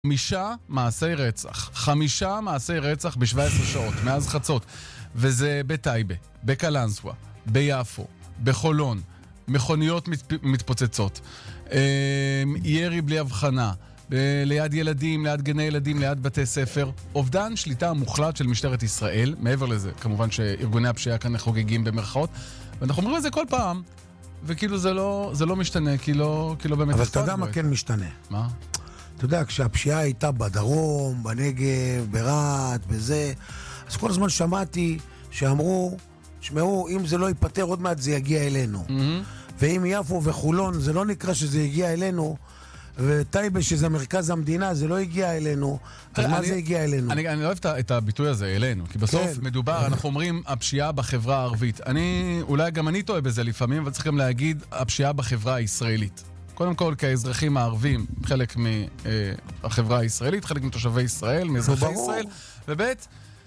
5 מעשי רצח ב-17 שעות, מאז חצות. וזה בטייבה, בקלנסווה, ביפו, בחולון, מכוניות מתפוצצות, ירי בלי הבחנה, ליד ילדים, ליד גני ילדים, ליד בתי ספר. אובדן שליטה מוחלט של משטרת ישראל. מעבר לזה, כמובן שארגוני הפשיעה כאן חוגגים במרכאות. ואנחנו אומרים את זה כל פעם, וכאילו זה לא משתנה, כי לא באמת... אבל אתה יודע מה כן משתנה? מה? אתה יודע, כשהפשיעה הייתה בדרום, בנגב, ברעת, בזה, אז כל הזמן שמעתי שאמרו, שמעו, אם זה לא ייפטר עוד מעט זה יגיע אלינו. ואם יפו וחולון זה לא נקרא שזה יגיע אלינו, וטייבה שזה מרכז המדינה זה לא הגיע אלינו, אז מה זה יגיע אלינו? אני לא אוהב את הביטוי הזה אלינו, כי בסוף מדובר, אנחנו אומרים הפשיעה בחברה הערבית. אולי גם אני טועה בזה לפעמים, אבל צריך גם להגיד הפשיעה בחברה הישראלית. קודם כל, כאזרחים הערבים, חלק מהחברה הישראלית, חלק מתושבי ישראל, מאזרחי ישראל, ובית,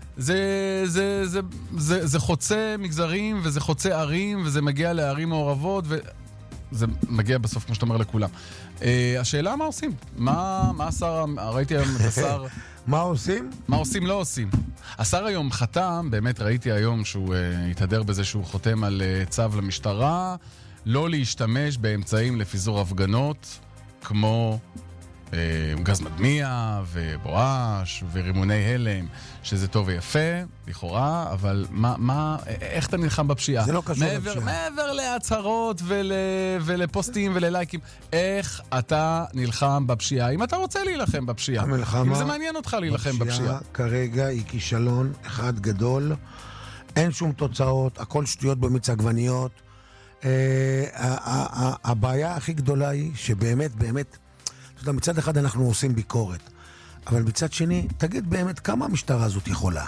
זה חוצה מגזרים, וזה חוצה ערים, וזה מגיע לערים מעורבות, וזה מגיע בסוף, כמו שאתה אומר, לכולם. השאלה, מה עושים? מה השר, ראיתי היום את השר... מה עושים? מה עושים, לא עושים. השר היום חתם, באמת ראיתי היום שהוא התהדר בזה שהוא חותם על צו למשטרה, לא להשתמש באמצעים לפיזור הפגנות, כמו גז מדמיע ובואש ורימוני הלם, שזה טוב ויפה, לכאורה, אבל איך אתה נלחם בפשיעה? זה לא קשור לפשיעה. מעבר להצהרות ולפוסטים וללייקים, איך אתה נלחם בפשיעה? אם אתה רוצה להילחם בפשיעה, אם זה מעניין אותך להילחם בפשיעה. הפשיעה כרגע היא כישלון אחד גדול, אין שום תוצאות, הכל שטויות במיץ עגבניות. הבעיה הכי גדולה היא שבאמת, באמת, אתה יודע, מצד אחד אנחנו עושים ביקורת, אבל מצד שני, תגיד באמת כמה המשטרה הזאת יכולה?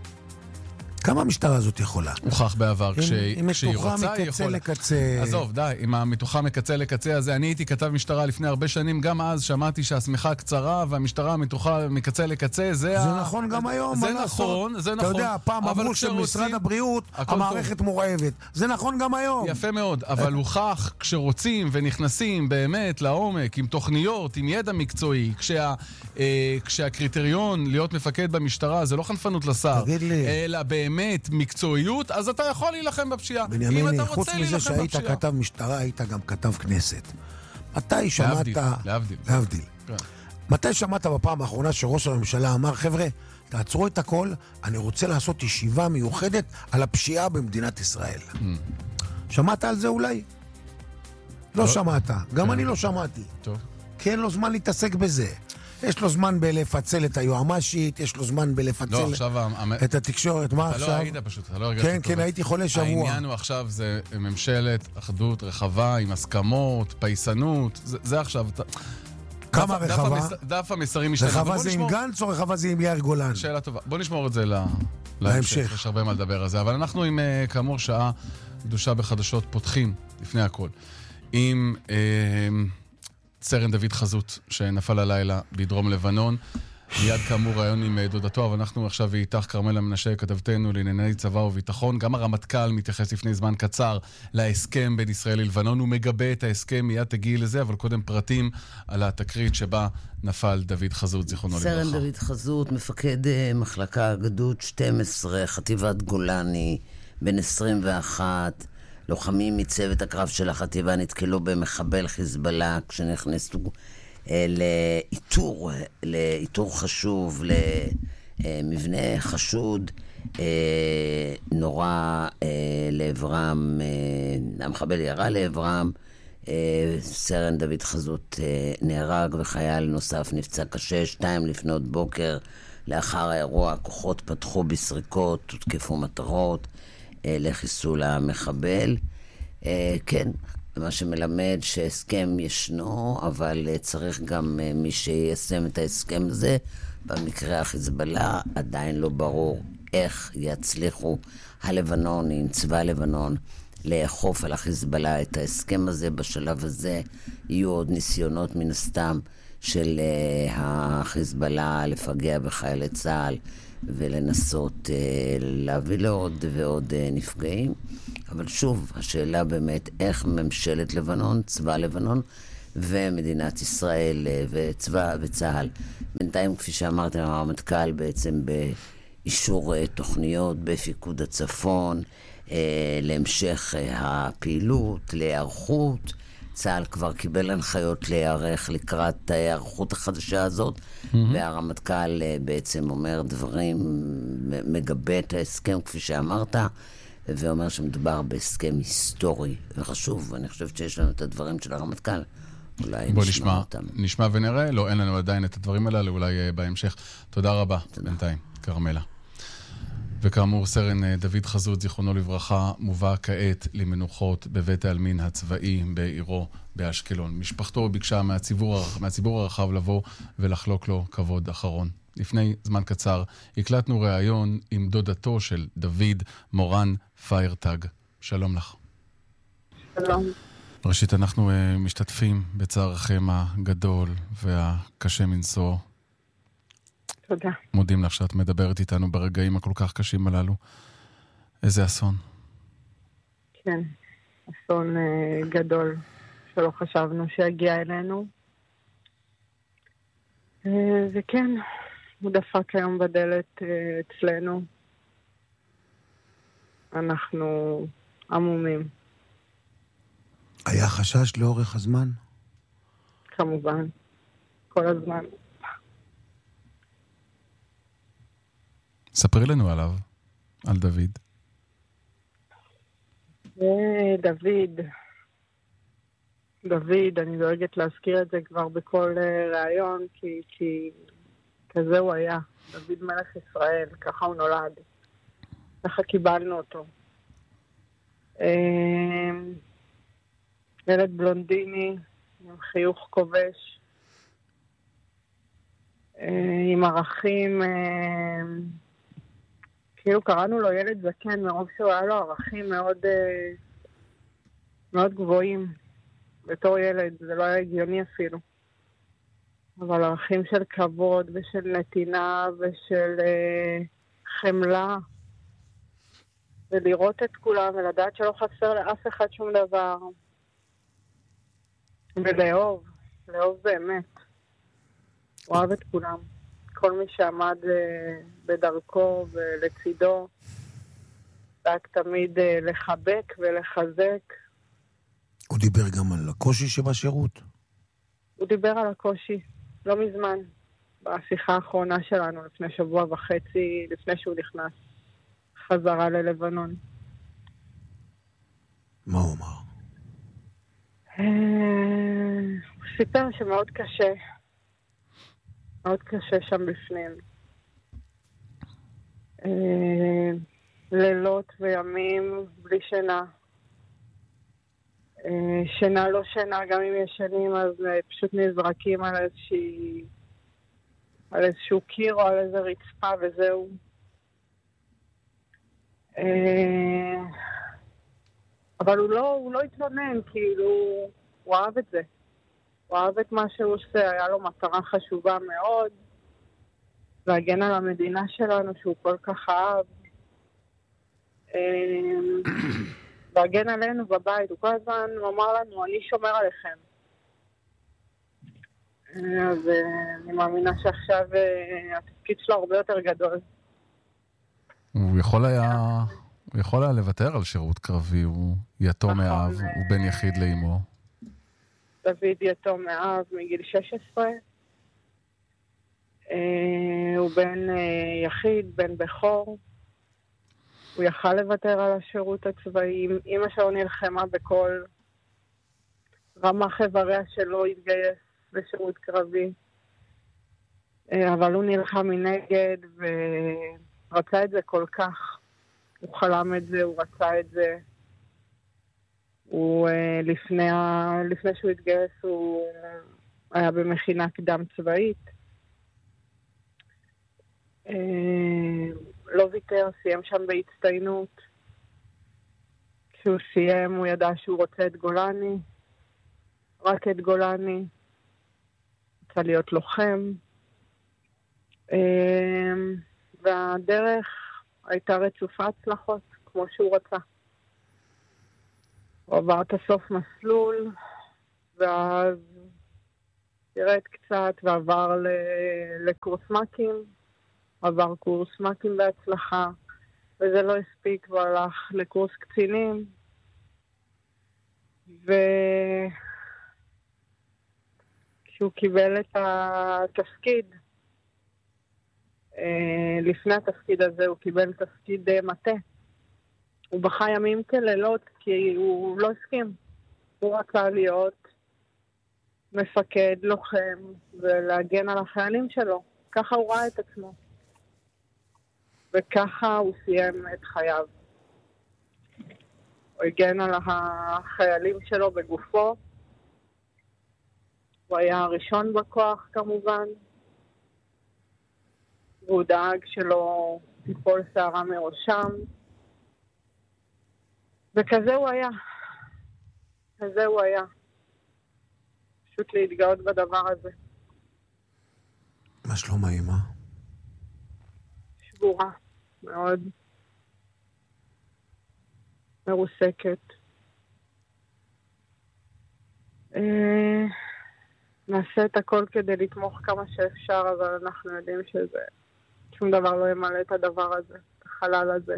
כמה המשטרה הזאת יכולה? הוכח בעבר, כשהיא מתוחה רוצה, היא מקצה יכולה. לקצה. עזוב, די, עם המתוחה מקצה לקצה הזה, אני הייתי כתב משטרה לפני הרבה שנים, גם אז שמעתי שהסמיכה קצרה, והמשטרה מתוחה מקצה לקצה, זה נכון גם היום, זה נכון, זה נכון. אתה יודע, פעם אמרו שמשרד הבריאות, המערכת מורעבת. זה נכון גם היום. יפה מאוד, אבל הוכח כשרוצים ונכנסים באמת לעומק, עם תוכניות, עם ידע מקצועי, כשהקריטריון להיות מפקד במשטרה, זה לא חנפנות לשר, אלא באמת מקצועיות, אז אתה יכול להילחם בפשיעה. בנימיני, חוץ מזה שהיית כתב משטרה, היית גם כתב כנסת. מתי שמעת... להבדיל. מתי שמעת בפעם האחרונה שראש הממשלה אמר, חבר'ה, תעצרו את הכל, אני רוצה לעשות ישיבה מיוחדת על הפשיעה במדינת ישראל. שמעת על זה אולי? לא שמעת. גם אני לא שמעתי. טוב. כי אין לו זמן להתעסק בזה. יש לו זמן בלפצל את היועמ"שית, יש לו זמן בלפצל את התקשורת. מה עכשיו? אתה לא היית פשוט, אתה לא הרגשת טוב. כן, הייתי חולה שבוע. העניין הוא עכשיו, זה ממשלת אחדות רחבה, עם הסכמות, פייסנות, זה עכשיו... כמה רחבה? דף המסרים משתנה. רחבה זה עם גנץ או רחבה זה עם יאיר גולן? שאלה טובה. בוא נשמור את זה להמשך. יש הרבה מה לדבר על זה. אבל אנחנו עם, כאמור, שעה קדושה בחדשות פותחים, לפני הכל, עם סרן דוד חזות, שנפל הלילה בדרום לבנון. מיד כאמור רעיון עם דודתו, אבל אנחנו עכשיו איתך כרמלה מנשה, כתבתנו לענייני צבא וביטחון. גם הרמטכ"ל מתייחס לפני זמן קצר להסכם בין ישראל ללבנון. הוא מגבה את ההסכם, מיד תגיעי לזה, אבל קודם פרטים על התקרית שבה נפל דוד חזות, זיכרונו לברכה. סרן דוד חזות, מפקד מחלקה גדוד 12, חטיבת גולני, בן 21, לוחמים מצוות הקרב של החטיבה נתקלו במחבל חיזבאללה כשנכנסו לאיתור חשוב, למבנה חשוד, נורא לעברם, המחבל ירה לעברם, סרן דוד חזות נהרג וחייל נוסף נפצע קשה. 2 לפנות בוקר לאחר האירוע, הכוחות פתחו בסריקות, הותקפו מטרות לחיסול המחבל. כן, מה שמלמד שהסכם ישנו, אבל צריך גם מי שיישם את ההסכם הזה. במקרה החיזבאללה עדיין לא ברור איך יצליחו הלבנונים, צבא לבנון, לאכוף על החיזבאללה את ההסכם הזה. בשלב הזה יהיו עוד ניסיונות מן הסתם של החיזבאללה לפגע בחיילי צה"ל ולנסות להביא לעוד ועוד נפגעים. אבל שוב, השאלה באמת איך ממשלת לבנון, צבא לבנון, ומדינת ישראל וצבא וצה"ל. בינתיים, כפי שאמרתי, הרמטכ"ל בעצם באישור תוכניות בפיקוד הצפון, להמשך הפעילות, להיערכות. צה"ל כבר קיבל הנחיות להיערך לקראת ההיערכות החדשה הזאת, והרמטכ"ל בעצם אומר דברים, מגבה את ההסכם כפי שאמרת, ואומר שמדובר בהסכם היסטורי וחשוב, ואני חושבת שיש לנו את הדברים של הרמטכ"ל. אולי נשמע אותם. נשמע ונראה, לא, אין לנו עדיין את הדברים האלה, אולי בהמשך. תודה רבה, בינתיים, קרמלה. וכאמור, סרן דוד חזות, זיכרונו לברכה, מובא כעת למנוחות בבית העלמין הצבאי בעירו באשקלון. משפחתו ביקשה מהציבור הרחב לבוא ולחלוק לו כבוד אחרון. לפני זמן קצר הקלטנו ראיון עם דודתו של דוד, מורן פיירטג. שלום לך. שלום. ראשית, אנחנו משתתפים בצערכם הגדול והקשה מנשוא. תודה. מודים לך שאת מדברת איתנו ברגעים הכל כך קשים הללו. איזה אסון. כן, אסון גדול שלא חשבנו שיגיע אלינו. וכן, הוא דפק היום בדלת אצלנו. אנחנו עמומים. היה חשש לאורך הזמן? כמובן, כל הזמן. ספרי לנו עליו, על דוד. דוד, אני דואגת להזכיר את זה כבר בכל ראיון, כי כזה הוא היה. דוד מלך ישראל, ככה הוא נולד. ככה קיבלנו אותו. ילד בלונדיני, עם חיוך כובש, עם ערכים, כאילו קראנו לו ילד זקן, מרוב שהוא היה לו ערכים מאוד, מאוד גבוהים. בתור ילד, זה לא היה הגיוני אפילו. אבל ערכים של כבוד ושל נתינה ושל חמלה, ולראות את כולם ולדעת שלא חסר לאף אחד שום דבר. ולאהוב באמת. הוא אוהב את כולם. כל מי שעמד בדרכו ולצידו, דאג תמיד לחבק ולחזק. הוא דיבר גם על הקושי שבשירות. הוא דיבר על הקושי, לא מזמן, בשיחה האחרונה שלנו, לפני שבוע וחצי, לפני שהוא נכנס חזרה ללבנון. מה הוא אמר? הוא סיפר שמאוד קשה. מאוד קשה שם בפנים. לילות וימים בלי שינה. שינה לא שינה, גם אם ישנים אז פשוט נזרקים על איזשהו קיר או על איזה רצפה וזהו. אבל הוא לא התלונן, כאילו הוא אהב את זה. הוא אהב את מה שהוא עושה, היה לו מטרה חשובה מאוד, להגן על המדינה שלנו שהוא כל כך אהב. להגן עלינו בבית, הוא כל הזמן אמר לנו, אני שומר עליכם. אז אני מאמינה שעכשיו התפקיד שלו הרבה יותר גדול. הוא יכול היה לוותר על שירות קרבי, הוא יתום מאב, הוא בן יחיד לאמו. דוד יתום מאב מגיל 16. הוא בן יחיד, בן בכור. הוא יכל לוותר על השירות הצבאי. אמא שלו נלחמה בכל רמ"ח איבריה שלו התגייס לשירות קרבי. אבל הוא נלחם מנגד ורצה את זה כל כך. הוא חלם את זה, הוא רצה את זה. הוא לפני שהוא התגייס הוא היה במכינה קדם צבאית. לא ויתר, סיים שם בהצטיינות. כשהוא סיים הוא ידע שהוא רוצה את גולני, רק את גולני. רוצה להיות לוחם. והדרך הייתה רצופה הצלחות, כמו שהוא רצה. הוא עבר את הסוף מסלול, ואז שירת קצת ועבר לקורס מקים, עבר קורס מקים בהצלחה, וזה לא הספיק והלך לקורס קצינים, וכשהוא קיבל את התפקיד, לפני התפקיד הזה הוא קיבל תפקיד מטה. הוא בכה ימים כלילות כי הוא לא הסכים. הוא רצה להיות מפקד, לוחם, ולהגן על החיילים שלו. ככה הוא ראה את עצמו. וככה הוא סיים את חייו. הוא הגן על החיילים שלו בגופו. הוא היה הראשון בכוח כמובן. והוא דאג שלא תיפול שערה מראשם. וכזה הוא היה. כזה הוא היה. פשוט להתגאות בדבר הזה. מה שלום האמא? שבורה. מאוד. מרוסקת. נעשה את הכל כדי לתמוך כמה שאפשר, אבל אנחנו יודעים שזה שום דבר לא ימלא את הדבר הזה, את החלל הזה.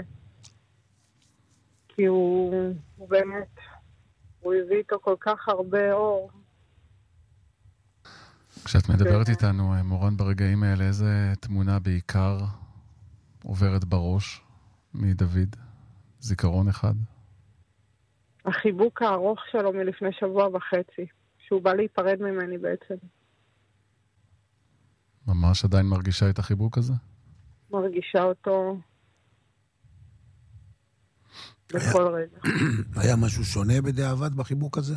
כי הוא באמת, הוא הביא איתו כל כך הרבה אור. כשאת מדברת איתנו, מורן, ברגעים האלה, איזה תמונה בעיקר עוברת בראש מדוד? זיכרון אחד? החיבוק הארוך שלו מלפני שבוע וחצי, שהוא בא להיפרד ממני בעצם. ממש עדיין מרגישה את החיבוק הזה? מרגישה אותו בכל רגע. היה משהו שונה בדיעבד בחיבוק הזה?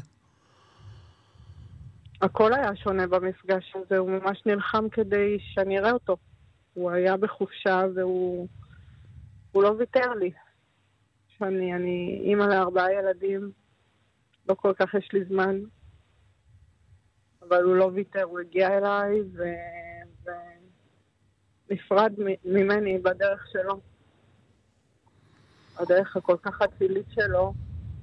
הכל היה שונה במפגש הזה, הוא ממש נלחם כדי שאני אראה אותו. הוא היה בחופשה והוא לא ויתר לי. אני אימא ל4 ילדים, לא כל כך יש לי זמן, אבל הוא לא ויתר, הוא הגיע אליי ונפרד ממני בדרך שלו. הדרך הכל כך אצילית שלו,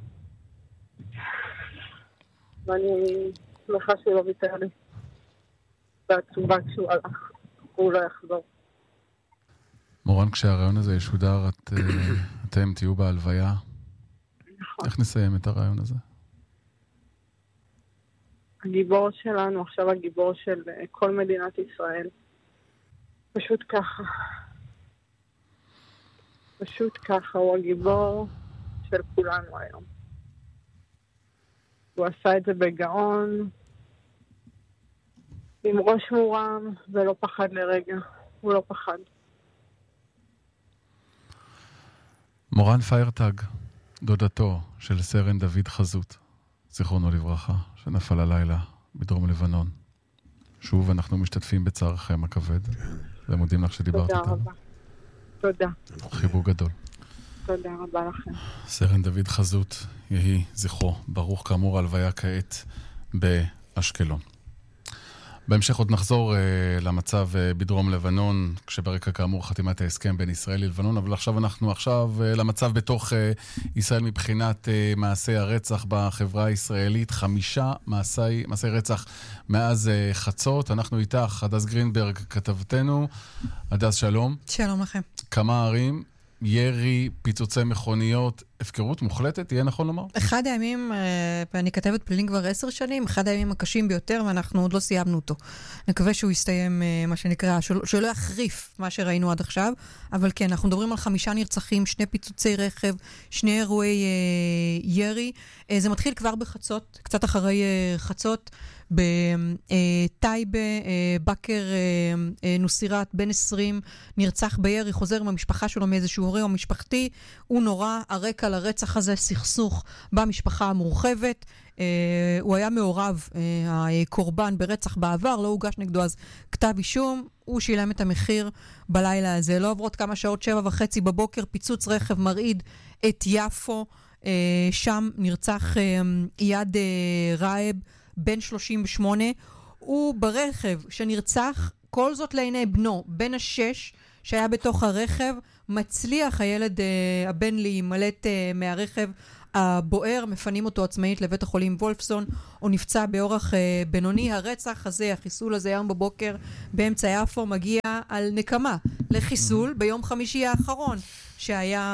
ואני שמחה שהוא לא ויתר לי. בעצובה כשהוא הלך, הוא לא יחזור. מורן, כשהרעיון הזה ישודר, אתם תהיו בהלוויה. נכון. איך נסיים את הרעיון הזה? הגיבור שלנו, עכשיו הגיבור של כל מדינת ישראל. פשוט ככה. פשוט ככה, הוא הגיבור של כולנו היום. הוא עשה את זה בגאון, עם ראש מורם, ולא פחד לרגע. הוא לא פחד. מורן פיירטג, דודתו של סרן דוד חזות, זיכרונו לברכה, שנפל הלילה בדרום לבנון. שוב, אנחנו משתתפים בצערכם הכבד, ומודים לך שדיברת איתנו. תודה רבה. תודה. חיבוק גדול. תודה רבה לכם. סרן דוד חזות, יהי זכרו ברוך, כאמור הלוויה כעת באשקלון. בהמשך עוד נחזור למצב בדרום לבנון, כשברקע כאמור חתימת ההסכם בין ישראל ללבנון, אבל אנחנו למצב בתוך ישראל מבחינת מעשי הרצח בחברה הישראלית. 5 מעשי רצח מאז חצות. אנחנו איתך, הדס גרינברג, כתבתנו. הדס, שלום. שלום לכם. כמה ערים, ירי, פיצוצי מכוניות, הפקרות מוחלטת, יהיה נכון לומר? אחד הימים, ואני כתבת פלילים כבר 10 שנים, אחד הימים הקשים ביותר, ואנחנו עוד לא סיימנו אותו. נקווה שהוא יסתיים, מה שנקרא, שלא יחריף מה שראינו עד עכשיו, אבל כן, אנחנו מדברים על 5 נרצחים, 2 פיצוצי רכב, 2 אירועי ירי. זה מתחיל כבר בחצות, קצת אחרי חצות, בטייבה, בקר נוסירת, בן 20, נרצח בירי, חוזר עם המשפחה שלו מאיזשהו הורה או משפחתי, הוא נורא, הרקע לרצח הזה, סכסוך במשפחה המורחבת, הוא היה מעורב, הקורבן ברצח בעבר, לא הוגש נגדו אז כתב אישום, הוא שילם את המחיר בלילה הזה. לא עוברות כמה שעות, 7:30 בבוקר, פיצוץ רכב מרעיד את יפו, שם נרצח איאד רייב, בן 38, הוא ברכב שנרצח, כל זאת לעיני בנו, בן 6, שהיה בתוך הרכב, מצליח הילד הבן להימלט מהרכב הבוער, מפנים אותו עצמאית לבית החולים וולפסון, הוא נפצע באורח בינוני. הרצח הזה, החיסול הזה היום בבוקר באמצע יפו, מגיע על נקמה לחיסול ביום חמישי האחרון, שהיה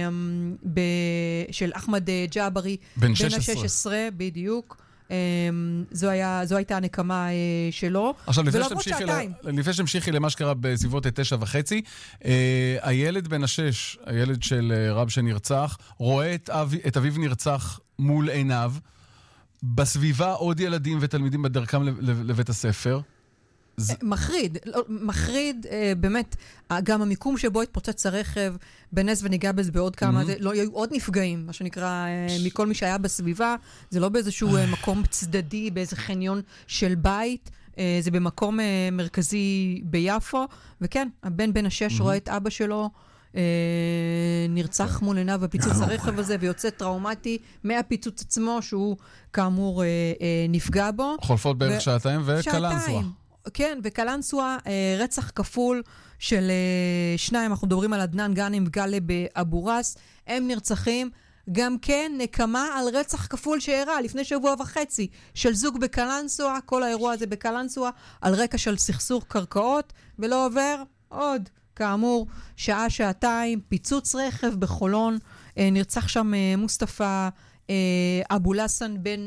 של אחמד ג'אברי, בן ה-16, בדיוק. זו הייתה הנקמה שלו. עכשיו, לפני שתמשיכי למה שקרה בסביבות 9:30, הילד בן 6, הילד של רב שנרצח, רואה את אביו נרצח מול עיניו, בסביבה עוד ילדים ותלמידים בדרכם לבית הספר. מחריד, באמת, גם המיקום שבו התפוצץ הרכב, בנס וניגע בזה בעוד כמה, לא היו עוד נפגעים, מה שנקרא, מכל מי שהיה בסביבה, זה לא באיזשהו מקום צדדי, באיזה חניון של בית, זה במקום מרכזי ביפו, וכן, הבן בן 6 רואה את אבא שלו, נרצח מול עיניו בפיצוץ הרכב הזה, ויוצא טראומטי מהפיצוץ עצמו, שהוא כאמור נפגע בו. חולפות בערך שעתיים וקלנסווה. כן, וקלנסווה, רצח כפול של 2, אנחנו מדברים על עדנאן גאנם וגאלב אבו ראס, הם נרצחים, גם כן נקמה על רצח כפול שאירע לפני שבוע וחצי, של זוג בקלנסווה, כל האירוע הזה בקלנסווה, על רקע של סכסוך קרקעות, ולא עובר עוד, כאמור, שעה-שעתיים, פיצוץ רכב בחולון, נרצח שם מוסטפא אבו לסן בן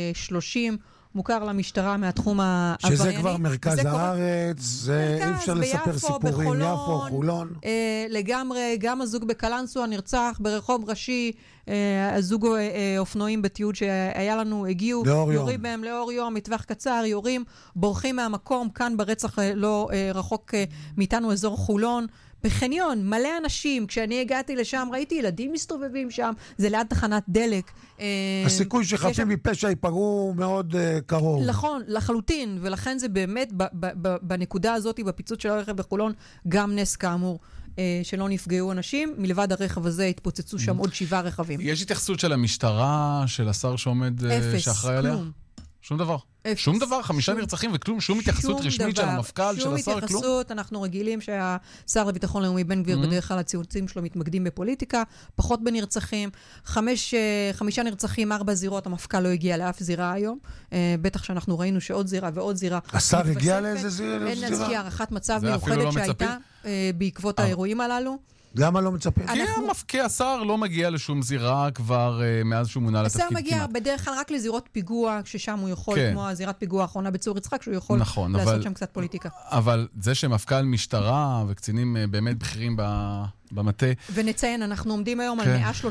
30, מוכר למשטרה מהתחום העברייני. שזה כבר מרכז הארץ, זה אי אפשר לספר סיפורים, יפו, חולון. לגמרי, גם הזוג בקלנסווה נרצח ברחוב ראשי, הזוג אופנועים בתיעוד שהיה לנו, הגיעו, יורים בהם לאור יום, מטווח קצר, יורים, בורחים מהמקום, כאן ברצח לא רחוק מאיתנו אזור חולון, בחניון, מלא אנשים, כשאני הגעתי לשם, ראיתי ילדים מסתובבים שם, זה ליד תחנת דלק. הסיכוי שחפים מפשע ייפגעו מאוד קרוב. נכון, לחלוטין, ולכן זה באמת, בנקודה הזאת, בפיצוץ של הרכב בחולון, גם נס כאמור, שלא נפגעו אנשים, מלבד הרכב הזה התפוצצו שם עוד 7 רכבים. יש התייחסות של המשטרה, של השר שעומד, שאחראי עליה? כלום. שום דבר. שום דבר, 5 נרצחים וכלום, שום התייחסות רשמית של המפכ"ל, של השר, כלום. שום התייחסות, אנחנו רגילים שהשר לביטחון לאומי בן גביר בדרך כלל הציוצים שלו מתמקדים בפוליטיקה, פחות בנרצחים, 5 נרצחים, 4 זירות, המפכ"ל לא הגיע לאף זירה היום, בטח שאנחנו ראינו שעוד זירה ועוד זירה. השר הגיע לאיזה זירה? אין נזכי הערכת מצב מיוחדת שהייתה בעקבות האירועים הללו. למה לא מצפים? כי השר לא מגיע לשום זירה כבר מאז שהוא מונה לתפקיד כמעט. השר מגיע בדרך כלל רק לזירות פיגוע, כששם הוא יכול, כמו הזירת פיגוע האחרונה בצור יצחק, שהוא יכול לעשות שם קצת פוליטיקה. אבל זה שמפכ"ל משטרה וקצינים באמת בכירים במטה... ונציין, אנחנו עומדים היום על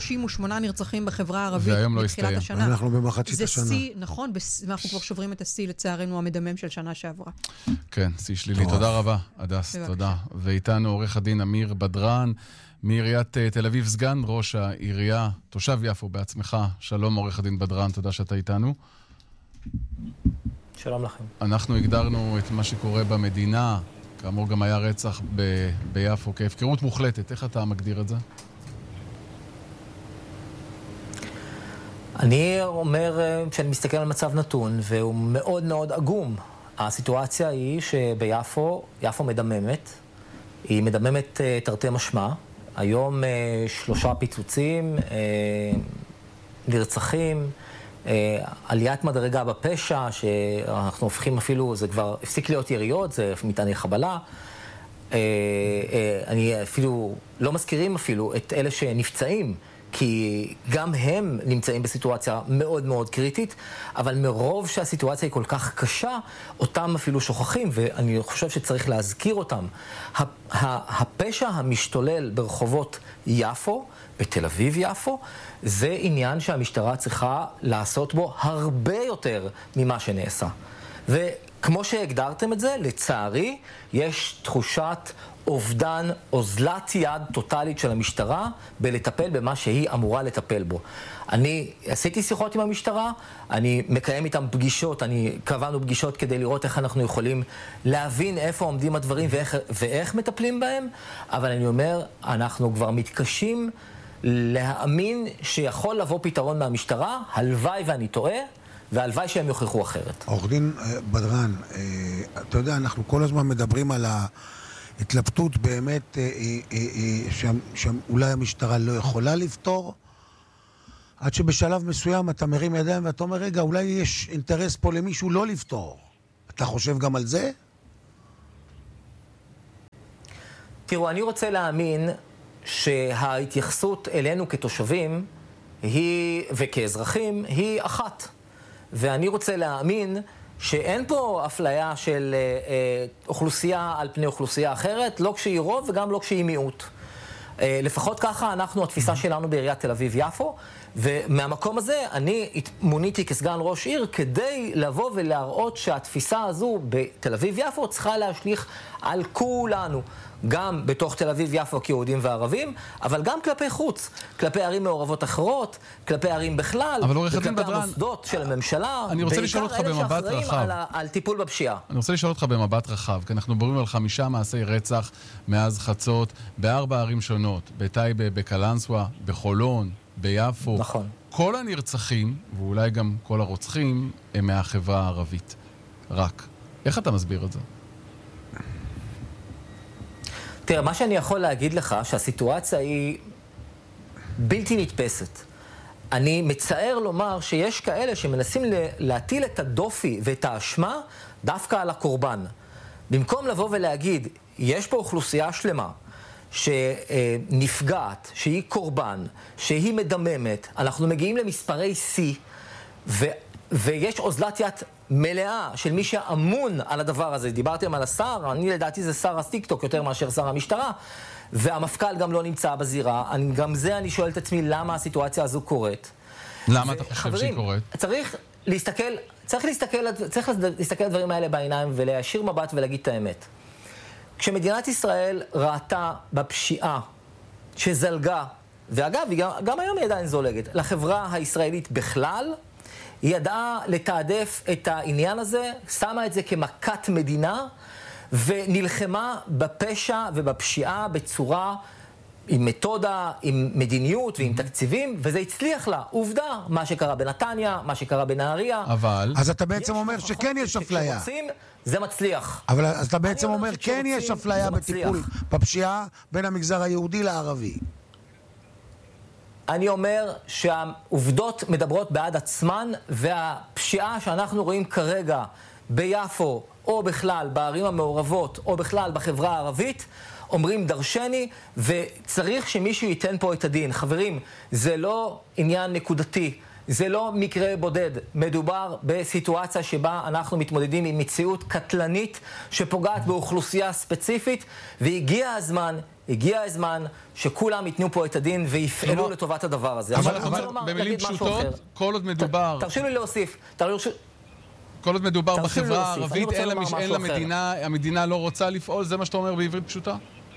138 נרצחים בחברה הערבית בתחילת השנה. אנחנו במחצית השנה. זה שיא, נכון, ואנחנו כבר שוברים את השיא לצערנו המדמם של שנה שעברה. כן, שיא שלילי. תודה רבה, הדס, תודה. ואיתנו עורך הדין אמיר בדרן, מעיריית תל אביב, סגן ראש העירייה, תושב יפו בעצמך. שלום עורך הדין בדרן, תודה שאתה איתנו. שלום לכם. אנחנו הגדרנו את מה שקורה במדינה, כאמור גם היה רצח ביפו, כהפקרות מוחלטת. איך אתה מגדיר את זה? אני אומר שאני מסתכל על מצב נתון, והוא מאוד מאוד עגום. הסיטואציה היא שביפו, יפו מדממת, היא מדממת תרתי משמע. היום 3 פיצוצים, נרצחים, עליית מדרגה בפשע, שאנחנו הופכים אפילו, זה כבר הפסיק להיות יריות, זה מטעני חבלה. אני אפילו, לא מזכירים אפילו את אלה שנפצעים, כי גם הם נמצאים בסיטואציה מאוד מאוד קריטית, אבל מרוב שהסיטואציה היא כל כך קשה, אותם אפילו שוכחים, ואני חושב שצריך להזכיר אותם. הפשע המשתולל ברחובות יפו, בתל אביב יפו, זה עניין שהמשטרה צריכה לעשות בו הרבה יותר ממה שנעשה. וכמו שהגדרתם את זה, לצערי, יש תחושת אובדן, אוזלת יד טוטלית של המשטרה בלטפל במה שהיא אמורה לטפל בו. אני עשיתי שיחות עם המשטרה, אני מקיים איתם פגישות, קבענו פגישות כדי לראות איך אנחנו יכולים להבין איפה עומדים הדברים ואיך מטפלים בהם, אבל אני אומר, אנחנו כבר מתקשים להאמין שיכול לבוא פתרון מהמשטרה, הלוואי ואני טועה, והלוואי שהם יוכיחו אחרת. עורך דין בדרן, אתה יודע, אנחנו כל הזמן מדברים על התלבטות באמת שאולי המשטרה לא יכולה לפתור, עד שבשלב מסוים אתה מרים ידיים ואתה אומר, רגע, אולי יש אינטרס פה למישהו לא לפתור. אתה חושב גם על זה? תראו, אני רוצה להאמין שההתייחסות אלינו כתושבים וכאזרחים היא אחת. ואני רוצה להאמין שאין פה אפליה של אוכלוסייה על פני אוכלוסייה אחרת, לא כשהיא רוב וגם לא כשהיא מיעוט. לפחות ככה התפיסה שלנו בעיריית תל אביב-יפו, ומהמקום הזה אני מוניתי כסגן ראש עיר כדי לבוא ולהראות שהתפיסה הזו בתל אביב-יפו צריכה להשליך על כולנו. גם בתוך תל אביב-יפו כיהודים וערבים, אבל גם כלפי חוץ, כלפי ערים מעורבות אחרות, כלפי ערים בכלל, וכלפי המוסדות של הממשלה, בעיקר אלה שאחראים על טיפול בפשיעה. אני רוצה לשאול אותך במבט רחב, כי אנחנו מדברים על 5 מעשי רצח מאז חצות, ב4 ערים שונות, בטייבה, בקלנסווה, בחולון, ביפו. נכון. כל הנרצחים, ואולי גם כל הרוצחים, הם מהחברה הערבית. רק. איך אתה מסביר את זה? תראה, מה שאני יכול להגיד לך, שהסיטואציה היא בלתי נתפסת. אני מצער לומר שיש כאלה שמנסים להטיל את הדופי ואת האשמה דווקא על הקורבן. במקום לבוא ולהגיד, יש פה אוכלוסייה שלמה שנפגעת, שהיא קורבן, שהיא מדממת, אנחנו מגיעים למספרי C, ויש אוזלת יד מלאה של מי שאמון על הדבר הזה. דיברתם על השר, אני לדעתי זה שר הטיקטוק יותר מאשר שר המשטרה, והמפכ"ל גם לא נמצא בזירה. גם זה אני שואל את עצמי למה הסיטואציה הזו קורית. למה אתה חושב שהיא קורית? צריך להסתכל על הדברים האלה בעיניים ולהשאיר מבט ולהגיד את האמת. כשמדינת ישראל ראתה בפשיעה שזלגה, ואגב, גם היום היא עדיין זולגת, לחברה הישראלית בכלל, היא ידעה לתעדף את העניין הזה, שמה את זה כמכת מדינה, ונלחמה בפשע ובפשיעה בצורה, עם מתודה, עם מדיניות ועם תקציבים, וזה הצליח לה. עובדה, מה שקרה בנתניה, מה שקרה בנהריה. אבל... אז אתה בעצם אומר שכן יש אפליה. כשרוצים, זה מצליח. אבל אז אתה בעצם אומר, כן יש אפליה בטיפול בפשיעה בין המגזר היהודי לערבי. אני אומר שהעובדות מדברות בעד עצמן, והפשיעה שאנחנו רואים כרגע ביפו, או בכלל בערים המעורבות, או בכלל בחברה הערבית, אומרים דרשני, וצריך שמישהו ייתן פה את הדין. חברים, זה לא עניין נקודתי, זה לא מקרה בודד. מדובר בסיטואציה שבה אנחנו מתמודדים עם מציאות קטלנית שפוגעת באוכלוסייה ספציפית, והגיע הזמן שכולם ייתנו פה את הדין ויפעלו לטובת הדבר הזה. אבל במילים פשוטות, כל עוד מדובר... תרשו לי להוסיף. כל עוד מדובר בחברה הערבית, אין למדינה, המדינה לא רוצה לפעול, זה מה שאתה אומר בעברית פשוטה?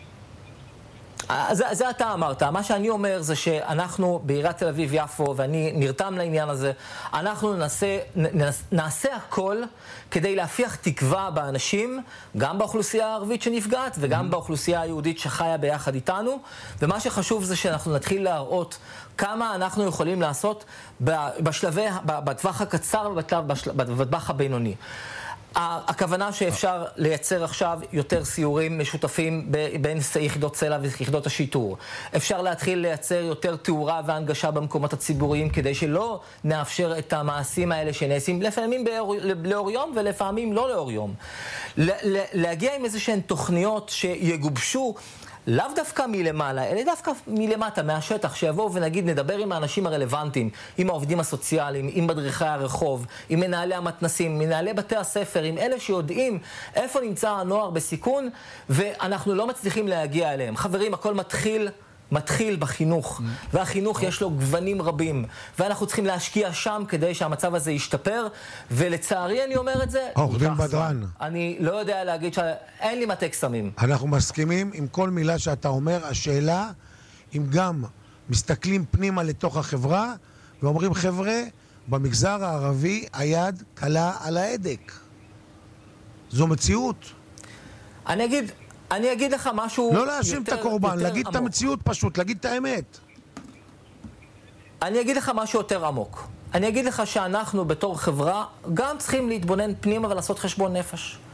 זה אתה אמרת. מה שאני אומר זה שאנחנו בעיריית תל אביב-יפו, ואני נרתם לעניין הזה, אנחנו נעשה הכל כדי להפיח תקווה באנשים, גם באוכלוסייה הערבית שנפגעת, וגם באוכלוסייה היהודית שחיה ביחד איתנו, ומה שחשוב זה שאנחנו נתחיל להראות כמה אנחנו יכולים לעשות בטווח הקצר ובטווח הבינוני. הכוונה שאפשר לייצר עכשיו יותר סיורים משותפים בין יחידות סלע ויחידות השיטור. אפשר להתחיל לייצר יותר תאורה והנגשה במקומות הציבוריים כדי שלא נאפשר את המעשים האלה שנעשים לפעמים לאור יום ולפעמים לא לאור יום. להגיע עם איזשהן תוכניות שיגובשו לאו דווקא מלמעלה, אלא דווקא מלמטה, מהשטח, שיבואו ונגיד, נדבר עם האנשים הרלוונטיים, עם העובדים הסוציאליים, עם מדריכי הרחוב, עם מנהלי המתנסים, מנהלי בתי הספר, עם אלה שיודעים איפה נמצא הנוער בסיכון, ואנחנו לא מצליחים להגיע אליהם. חברים, הכל מתחיל בחינוך, והחינוך יש לו גוונים רבים, ואנחנו צריכים להשקיע שם כדי שהמצב הזה ישתפר, ולצערי אני אומר את זה, עורך-דין בדרן, אני לא יודע להגיד שאין לי מטה קסמים. אנחנו מסכימים עם כל מילה שאתה אומר. השאלה אם גם מסתכלים פנימה לתוך החברה ואומרים, חבר'ה, במגזר הערבי היד קלה על ההדק. זו מציאות. אני אגיד לך משהו... לא להאשים את הקורבן, להגיד את המציאות פשוט, להגיד את האמת. אני אגיד לך משהו יותר עמוק. אני אגיד לך שאנחנו בתור חברה גם צריכים להתבונן פנימה ולעשות חשבון נפש.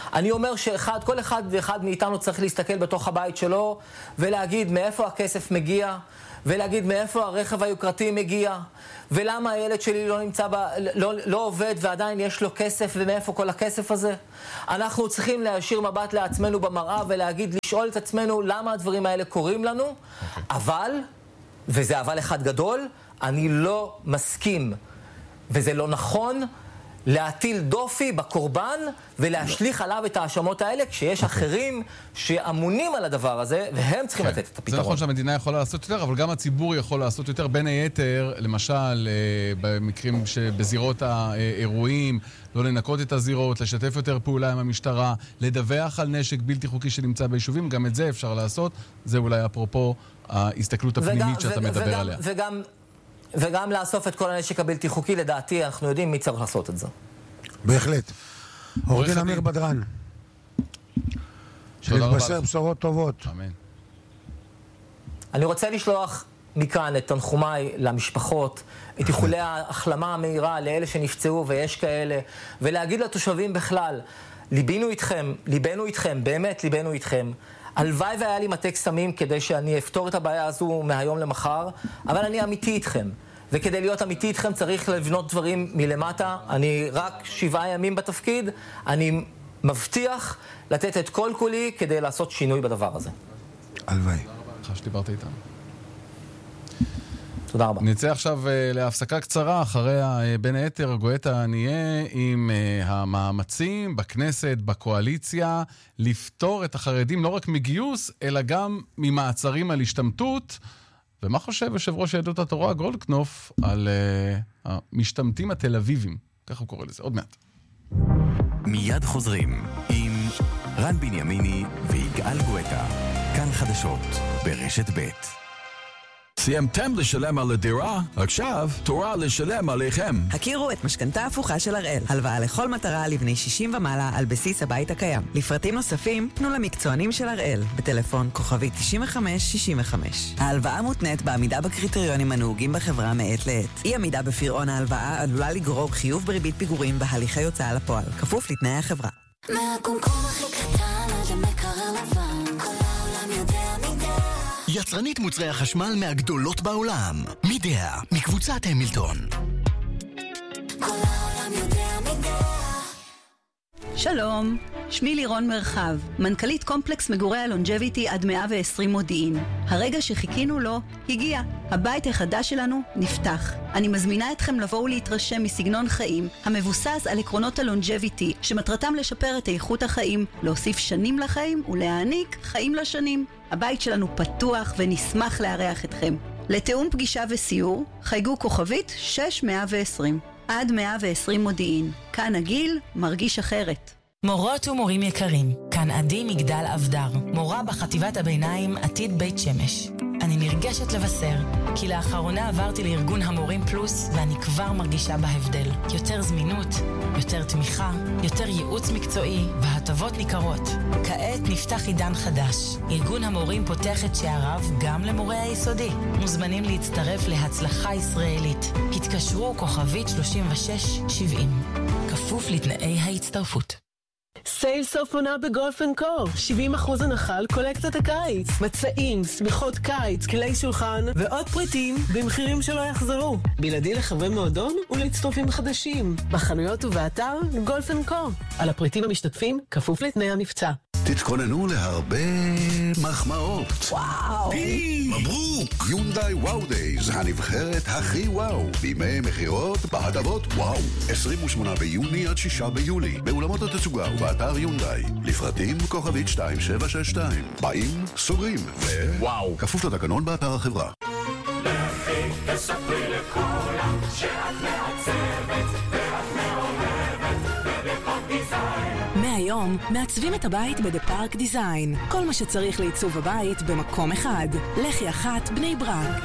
אני אומר כל אחד ואחד מאיתנו צריך להסתכל בתוך הבית שלו ולהגיד מאיפה הכסף מגיע, ולהגיד מאיפה הרכב היוקרתי מגיע, ולמה הילד שלי לא עובד ועדיין יש לו כסף, ומאיפה כל הכסף הזה. אנחנו צריכים להשאיר מבט לעצמנו במראה ולהגיד, לשאול את עצמנו למה הדברים האלה קורים לנו, אבל, וזה אבל אחד גדול, אני לא מסכים, וזה לא נכון, להטיל דופי בקורבן ולהשליך עליו את האשמות האלה כשיש אחרים שאמונים על הדבר הזה והם צריכים לתת את הפתרון. זה נכון שהמדינה יכולה לעשות יותר, אבל גם הציבור יכול לעשות יותר. בין היתר, למשל, במקרים שבזירות האירועים, לא לנקות את הזירות, לשתף יותר פעולה עם המשטרה, לדווח על נשק בלתי חוקי שנמצא ביישובים, גם את זה אפשר לעשות. זה אולי אפרופו ההסתכלות הפנימית שאתה מדבר עליה. וגם לאסוף את כל הנשק הבלתי חוקי, לדעתי, אנחנו יודעים מי צריך לעשות את זה. בהחלט. עורך דין אמיר בדראן. שנתבשר בשורות טובות. אמן. אני רוצה לשלוח מכאן את תנחומיי למשפחות, את איחולי ההחלמה המהירה לאלה שנפצעו ויש כאלה, ולהגיד לתושבים בכלל, ליבנו איתכם, באמת ליבנו איתכם. הלוואי והיה לי מטה קסמים כדי שאני אפתור את הבעיה הזו מהיום למחר, אבל אני אמיתי איתכם. וכדי להיות אמיתי איתכם צריך לבנות דברים מלמטה. אני רק 7 ימים בתפקיד, אני מבטיח לתת את כל כולי כדי לעשות שינוי בדבר הזה. הלוואי. לך שדיברת איתנו. תודה רבה. נצא עכשיו להפסקה קצרה, אחריה בין היתר גואטה נהיה עם המאמצים בכנסת, בקואליציה, לפתור את החרדים לא רק מגיוס, אלא גם ממעצרים על השתמטות. ומה חושב יושב ראש יהדות התורה גולדקנופ על המשתמטים התל אביבים? ככה הוא קורא לזה, עוד מעט. מיד חוזרים עם רן בנימיני ויגאל גואטה. כאן חדשות ברשת ב'. סיימתם לשלם על הדירה? עכשיו תורה לשלם עליכם. הכירו את משכנתה הפוכה של הראל. הלוואה לכל מטרה לבני 60 ומעלה על בסיס הבית הקיים. לפרטים נוספים פנו למקצוענים של הראל בטלפון כוכבי 9565. ההלוואה מותנית בעמידה בקריטריונים הנהוגים בחברה מעת לעת. אי עמידה בפירעון ההלוואה עלולה לגרור חיוב בריבית פיגורים בהליכי הוצאה לפועל, כפוף לתנאי החברה. מהקומקום הכי קטן עד המקרר לבן, כל העולם יודע מידע. יצרנית מוצרי החשמל מהגדולות בעולם. מידע, מקבוצת המילטון. כל העולם יודע מידע. שלום, שמי לירון מרחב, מנכ"לית קומפלקס מגורי הלונג'ביטי עד 120 מודיעין. הרגע שחיכינו לו הגיע. הבית החדש שלנו נפתח. אני מזמינה אתכם לבוא ולהתרשם מסגנון חיים המבוסס על עקרונות הלונג'ביטי, שמטרתם לשפר את איכות החיים, להוסיף שנים לחיים ולהעניק חיים לשנים. הבית שלנו פתוח ונשמח לארח אתכם. לתאום פגישה וסיור, חייגו כוכבית 6120. עד 120 מודיעין. כאן הגיל מרגיש אחרת. מורות ומורים יקרים, כאן עדי מגדל אבדר, מורה בחטיבת הביניים עתיד בית שמש. אני נרגשת לבשר, כי לאחרונה עברתי לארגון המורים פלוס, ואני כבר מרגישה בהבדל. יותר זמינות, יותר תמיכה, יותר ייעוץ מקצועי, והטבות ניכרות. כעת נפתח עידן חדש. ארגון המורים פותח את שעריו גם למורי היסודי. מוזמנים להצטרף להצלחה ישראלית. התקשרו כוכבית 3670. כפוף לתנאי ההצטרפות. סייל סוף עונה בגולף אנד קו, 70% הנחה על קולקציית הקיץ, מצעים, שמיכות קיץ, כלי שולחן ועוד פריטים במחירים שלא יחזרו, בלעדי לחברי מועדון ולהצטרפים חדשים, בחנויות ובאתר גולף אנד קו. על הפריטים המשתתפים כפוף לתנאי המבצע. תתכוננו להרבה מחמאות. וואו! מברוק! יונדאי וואו דייז, הנבחרת הכי וואו. בימי מחירות בהטבות וואו. 28 ביוני עד 6 ביולי. באולמות התצוגה ובאתר יונדאי. לפרטים כוכבית 2762. באים, סוגרים וואו. כפוף לתקנון באתר החברה. לכי תספרי לכולם שאת מעצבת ואת מאוהבת בדפארק דיזיין. מהיום מעצבים את הבית בדפארק דיזיין. כל מה שצריך לעיצוב הבית במקום אחד. לחי אחת בני ברק.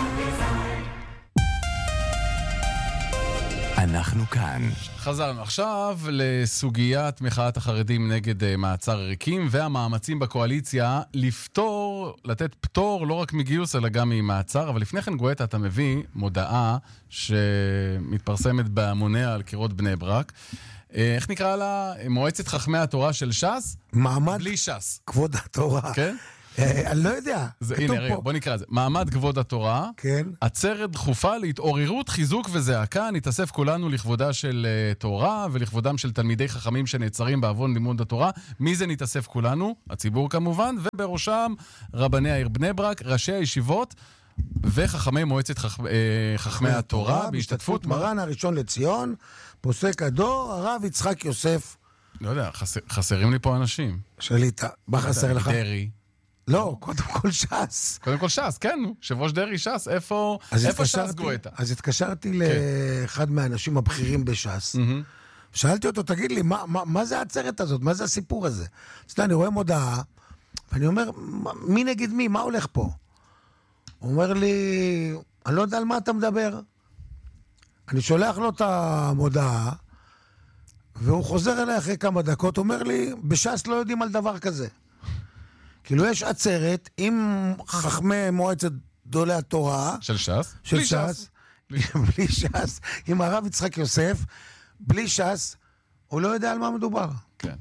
אנחנו כאן. חזרנו עכשיו לסוגיית מחאת החרדים נגד מעצר ריקים והמאמצים בקואליציה לתת פטור לא רק מגיוס אלא גם ממעצר. אבל לפני כן גואטה אתה מביא מודעה שמתפרסמת בהמוניה על קירות בני ברק. איך נקרא לה? מועצת חכמי התורה של ש"ס? מעמד בלי ש"ס. כבוד התורה. כן? אני לא יודע. הנה, רגע, בוא נקרא את זה. מעמד כבוד התורה, כן. עצרת דחופה להתעוררות, חיזוק וזעקה, נתאסף כולנו לכבודה של תורה ולכבודם של תלמידי חכמים שנעצרים בעוון לימוד התורה. מי זה נתאסף כולנו? הציבור כמובן, ובראשם רבני העיר בני ברק, ראשי הישיבות וחכמי מועצת חכמי התורה, בהשתתפות מרן הראשון לציון, פוסק הדור, הרב יצחק יוסף. לא יודע, חסרים לי פה אנשים. שליטה, מה חסר לך? דרי. לא, קודם כל ש"ס. קודם כל ש"ס, כן, יושב ראש דרי ש"ס, איפה ש"ס גואטה? אז התקשרתי לאחד מהאנשים הבכירים בש"ס, שאלתי אותו, תגיד לי, מה זה העצרת הזאת? מה זה הסיפור הזה? אז אני רואה מודעה, ואני אומר, מי נגד מי? מה הולך פה? הוא אומר לי, אני לא יודע על מה אתה מדבר. אני שולח לו את המודעה, והוא חוזר אליי אחרי כמה דקות, הוא אומר לי, בש"ס לא יודעים על דבר כזה. כאילו יש עצרת עם חכמי מועצת גדולי התורה. של ש"ס? של ש"ס. בלי ש"ס. עם הרב יצחק יוסף. בלי ש"ס. הוא לא יודע על מה מדובר. כן.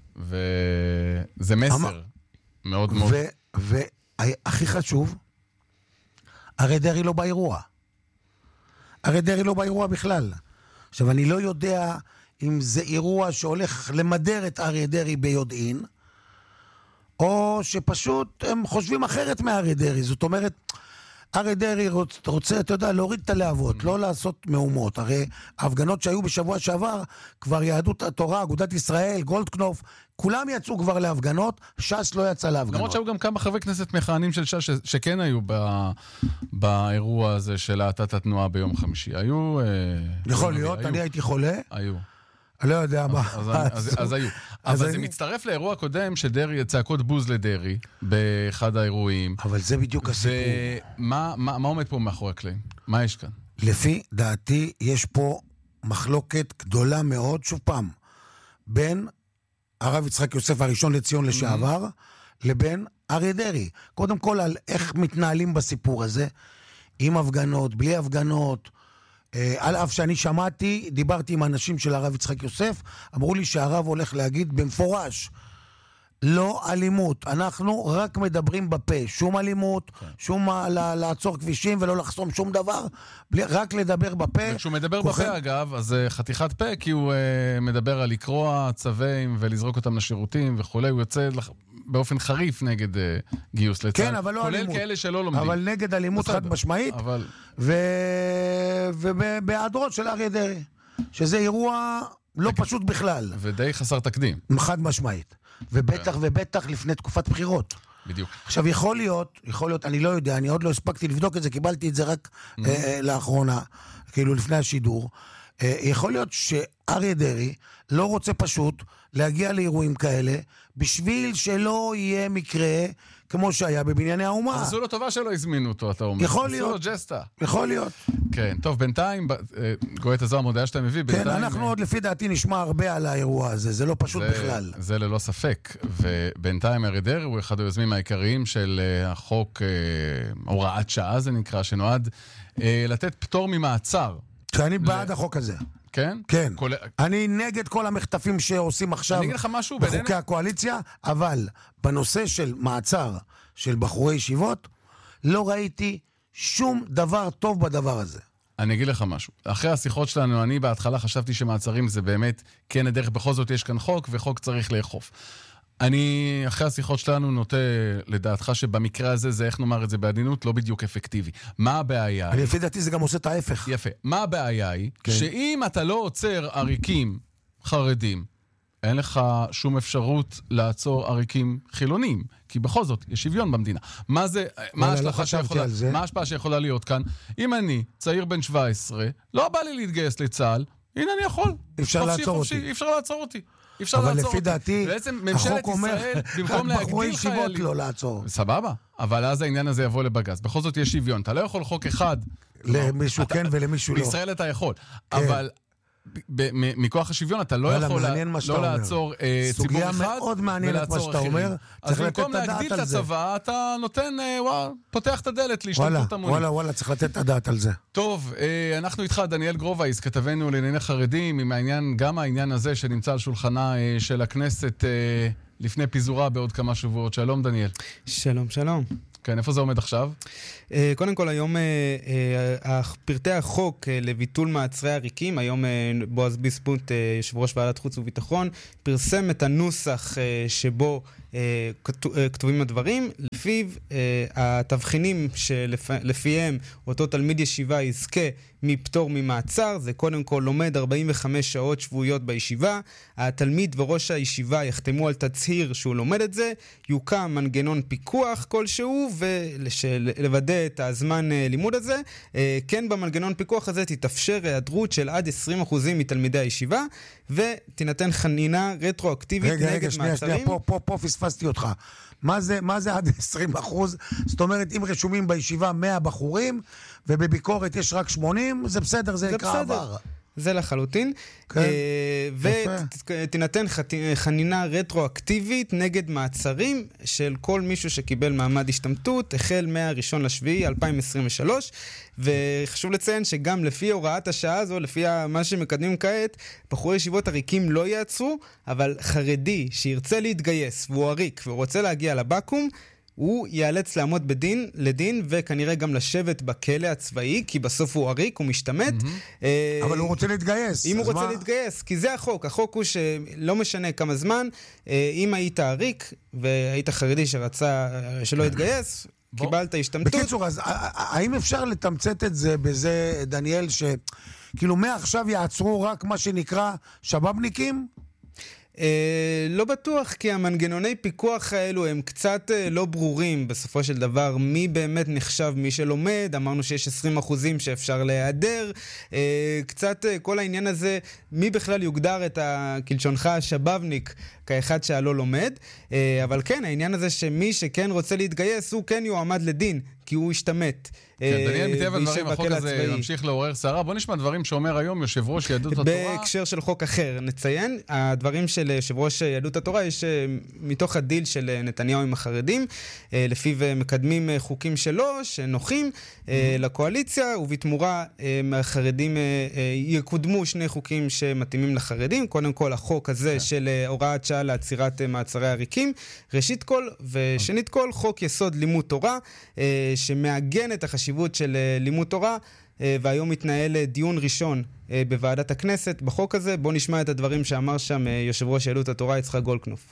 וזה מסר מאוד מאוד. והכי חשוב, הרי דרי לא באירוע. הרי דרי לא באירוע בכלל. עכשיו, אני לא יודע אם זה אירוע שהולך למדר את אריה דרי ביודעין, או שפשוט הם חושבים אחרת מאריה דרי. זאת אומרת, אריה דרי רוצה, אתה יודע, להוריד את הלהבות, לא לעשות מהומות. הרי ההפגנות שהיו בשבוע שעבר, כבר יהדות התורה, אגודת ישראל, גולדקנופ, כולם יצאו כבר להפגנות, ש"ס לא יצא להפגנות. למרות שהיו גם כמה חברי כנסת מכהנים של ש"ס שכן היו באירוע הזה של האטת התנועה ביום חמישי. היו... יכול להיות, אני הייתי חולה. היו. אני לא יודע מה. אז היו. אבל זה מצטרף לאירוע קודם שדרי, צעקות בוז לדרי באחד האירועים. אבל זה בדיוק הסיפור. מה עומד פה מאחורי הקלעים? מה יש כאן? לפי דעתי יש פה מחלוקת גדולה מאוד, שוב פעם, בין הרב יצחק יוסף הראשון לציון לשעבר, לבין אריה דרי. קודם כל על איך מתנהלים בסיפור הזה, עם הפגנות, בלי הפגנות, על אף שאני שמעתי, דיברתי עם אנשים של הרב יצחק יוסף, אמרו לי שהרב הולך להגיד במפורש, לא אלימות, אנחנו רק מדברים בפה, שום אלימות, שום לעצור כבישים ולא לחסום שום דבר, רק לדבר בפה. וכשהוא מדבר בפה אגב, אז חתיכת פה, כי הוא מדבר על לקרוע צווים ולזרוק אותם לשירותים וכו', הוא יוצא באופן חריף נגד גיוס לצה"ל. כן, אבל לא אלימות. כולל כאלה שלא לומדים. אבל נגד אלימות חד משמעית, ובהיעדרו של אריה דרי, שזה אירוע לא פשוט בכלל. ודי חסר תקדים. חד משמעית. ובטח ובטח לפני תקופת בחירות. בדיוק. עכשיו יכול להיות, אני לא יודע, אני עוד לא הספקתי לבדוק את זה, קיבלתי את זה רק לאחרונה, כאילו לפני השידור. יכול להיות שאריה דרי לא רוצה פשוט להגיע לאירועים כאלה, בשביל שלא יהיה מקרה כמו שהיה בבנייני האומה. אז עשו לו טובה שלא הזמינו אותו, אתה אומר. יכול להיות. עשו לו ג'סטה. יכול להיות. כן, טוב, בינתיים, גואטה זו המודעה שאתה מביא, בינתיים... כן, אנחנו עוד לפי דעתי נשמע הרבה על האירוע הזה, זה לא פשוט בכלל. זה ללא ספק, ובינתיים אריה דרי הוא אחד היוזמים העיקריים של החוק, הוראת שעה זה נקרא, שנועד לתת פטור ממעצר. שאני בעד החוק הזה. כן? כן. אני נגד כל המחטפים שעושים עכשיו בחוקי הקואליציה, אבל בנושא של מעצר של בחורי ישיבות, לא ראיתי שום דבר טוב בדבר הזה. אני אגיד לך משהו. אחרי השיחות שלנו, אני בהתחלה חשבתי שמעצרים זה באמת כן הדרך, בכל זאת יש כאן חוק, וחוק צריך לאכוף. אני, אחרי השיחות שלנו, נוטה לדעתך שבמקרה הזה, זה איך נאמר את זה בעדינות, לא בדיוק אפקטיבי. מה הבעיה? אני לפי דעתי זה גם עושה את ההפך. יפה. מה הבעיה היא? כן. שאם אתה לא עוצר עריקים חרדים, אין לך שום אפשרות לעצור עריקים חילונים, כי בכל זאת יש שוויון במדינה. מה זה, מה ההשפעה שיכולה להיות כאן? אם אני צעיר בן 17, לא בא לי להתגייס לצה"ל, הנה אני יכול. אפשר לעצור אותי. אפשר לעצור אותי. אבל לפי דעתי, החוק אומר, רק בחורי ישיבות לא לעצור. סבבה, אבל אז העניין הזה יבוא לבג"ץ. בכל זאת יש שוויון. אתה לא יכול חוק אחד. למישהו כן ולמישהו לא. בישראל אתה יכול. אבל מכוח השוויון אתה לא יכול לא לעצור ציבור אחד מאוד מעניינת מה שאתה אומר. אז במקום להגדיל את הצבא, אתה נותן, פותח את הדלת להשתתפות המונית. וואלה, צריך לתת את הדעת על זה. טוב, אנחנו איתך, דניאל גרובייס, כתבנו לענייני חרדים, עם העניין, גם העניין הזה שנמצא על שולחנה של הכנסת לפני פיזורה בעוד כמה שבועות. שלום, דניאל. שלום, שלום. כן, איפה זה עומד עכשיו? קודם כל, היום פרטי החוק לביטול מעצרי עריקים, היום בועז ביסמוט, יושב ראש ועדת חוץ וביטחון, פרסם את הנוסח שבו כתובים הדברים, לפיו התבחינים שלפיהם אותו תלמיד ישיבה יזכה מפטור ממעצר, זה קודם כל לומד 45 שעות שבועיות בישיבה, התלמיד וראש הישיבה יחתמו על תצהיר שהוא לומד את זה, יוקם מנגנון פיקוח כלשהו ולוודא את הזמן לימוד הזה, כן במנגנון פיקוח הזה תתאפשר היעדרות של עד 20% מתלמידי הישיבה, ותינתן חנינה רטרואקטיבית נגד מעצרים. פה פספסתי אותך. מה זה עד 20%? זאת אומרת, אם רשומים בישיבה 100 בחורים, ובביקורת יש רק 80, זה בסדר, זה יקרא עבר. זה לחלוטין. ותינתן חנינה רטרואקטיבית נגד מעצרים של כל מישהו שקיבל מעמד השתמטות, החל מה-1.7.2023, וחשוב לציין שגם לפי הוראת השעה הזו, לפי מה שמקדמים כעת, בחורי ישיבות עריקים לא יעצרו, אבל חרדי שירצה להתגייס והוא עריק ורוצה להגיע לבקום, הוא ייאלץ לעמוד לדין, וכנראה גם לשבת בכלא הצבאי, כי בסוף הוא עריק, הוא משתמט. אבל הוא רוצה להתגייס. אם הוא רוצה להתגייס, כי זה החוק. החוק הוא שלא משנה כמה זמן, אם היית עריק, והיית חרדי שרצה שלא להתגייס, קיבלת השתמטות. בקיצור, אז האם אפשר לתמצת את זה בזה, דניאל, שכאילו מעכשיו יעצרו רק מה שנקרא שבבניקים? לא בטוח, כי המנגנוני פיקוח האלו הם קצת לא ברורים בסופו של דבר. מי באמת נחשב מי שלומד? אמרנו שיש 20% שאפשר להיעדר. קצת כל העניין הזה, מי בכלל יוגדר את כלשונך השבבניק כאחד שהלא לומד. אבל כן, העניין הזה שמי שכן רוצה להתגייס, הוא כן יועמד לדין, כי הוא השתמט. כן, דניאל, מטבע הדברים, החוק הזה ממשיך לעורר שערה. בוא נשמע דברים שאומר היום יושב ראש יהדות התורה. בהקשר של חוק אחר, נציין, הדברים של יושב ראש יהדות התורה יש מתוך הדיל של נתניהו עם החרדים, לפיו מקדמים חוקים שלו, שנוחים לקואליציה, ובתמורה מהחרדים יקודמו שני חוקים שמתאימים לחרדים. קודם כל, החוק הזה של הוראת שעה לעצירת מעצרי עריקים, ראשית כל, ושנית כל, חוק יסוד לימוד תורה, שמעגן את החשיבות של לימוד תורה, והיום מתנהל דיון ראשון בוועדת הכנסת בחוק הזה. בוא נשמע את הדברים שאמר שם יושב ראש יהדות התורה יצחק גולדקנופ.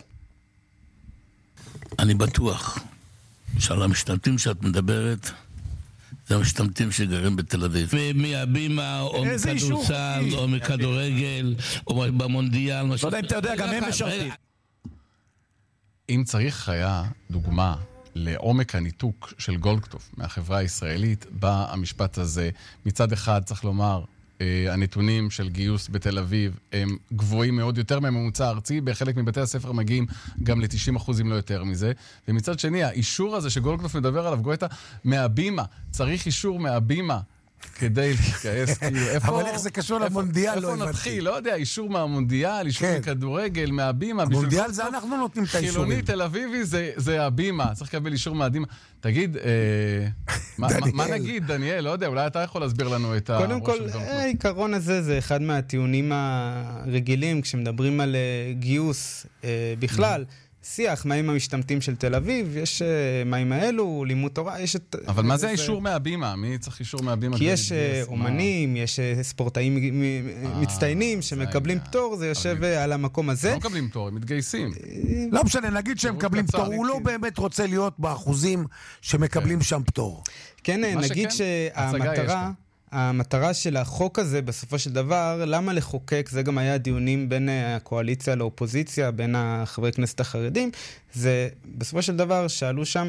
אני בטוח שעל המשתמטים שאת מדברת, זה המשתמטים שגרים בתל אביב. מהבימה, או מכדורסל, או מכדורגל, או במונדיאל. לא יודע אם אתה יודע, גם הם משרתים. אם צריך היה דוגמה לעומק הניתוק של גולדקנופ מהחברה הישראלית, בא המשפט הזה. מצד אחד צריך לומר, הנתונים של גיוס בתל אביב הם גבוהים מאוד, יותר מהממוצע הארצי, בחלק מבתי הספר מגיעים גם ל-90% אם לא יותר מזה, ומצד שני, האישור הזה שגולדקנופ מדבר עליו, גואטה, מהבימה, צריך אישור מהבימה, כדי להתגייס, אבל איך זה קשור למונדיאל? איפה נתחיל? לא יודע, אישור מהמונדיאל, אישור מכדורגל, מהבימה. המונדיאל זה אנחנו נותנים את האישורים. חילוני תל אביבי זה הבימה, צריך לקבל אישור מהבימה. תגיד, מה נגיד, דניאל? לא יודע, אולי אתה יכול להסביר לנו את קודם כל, העיקרון הזה זה אחד מהטיעונים הרגילים, כשמדברים על גיוס בכלל. שיח, מה עם המשתמטים של תל אביב, יש מים האלו, לימוד תורה, יש את... אבל מה זה האישור מהבימה? מי צריך אישור מהבימה? כי יש אומנים, יש ספורטאים מצטיינים שמקבלים פטור, זה יושב על המקום הזה. לא מקבלים פטור, הם מתגייסים. לא משנה, נגיד שהם מקבלים פטור, הוא לא באמת רוצה להיות באחוזים שמקבלים שם פטור. כן, נגיד המטרה של החוק הזה בסופו של דבר, למה לחוקק, זה גם היה דיונים בין הקואליציה לאופוזיציה, בין החברי כנסת החרדים, זה בסופו של דבר שאלו שם,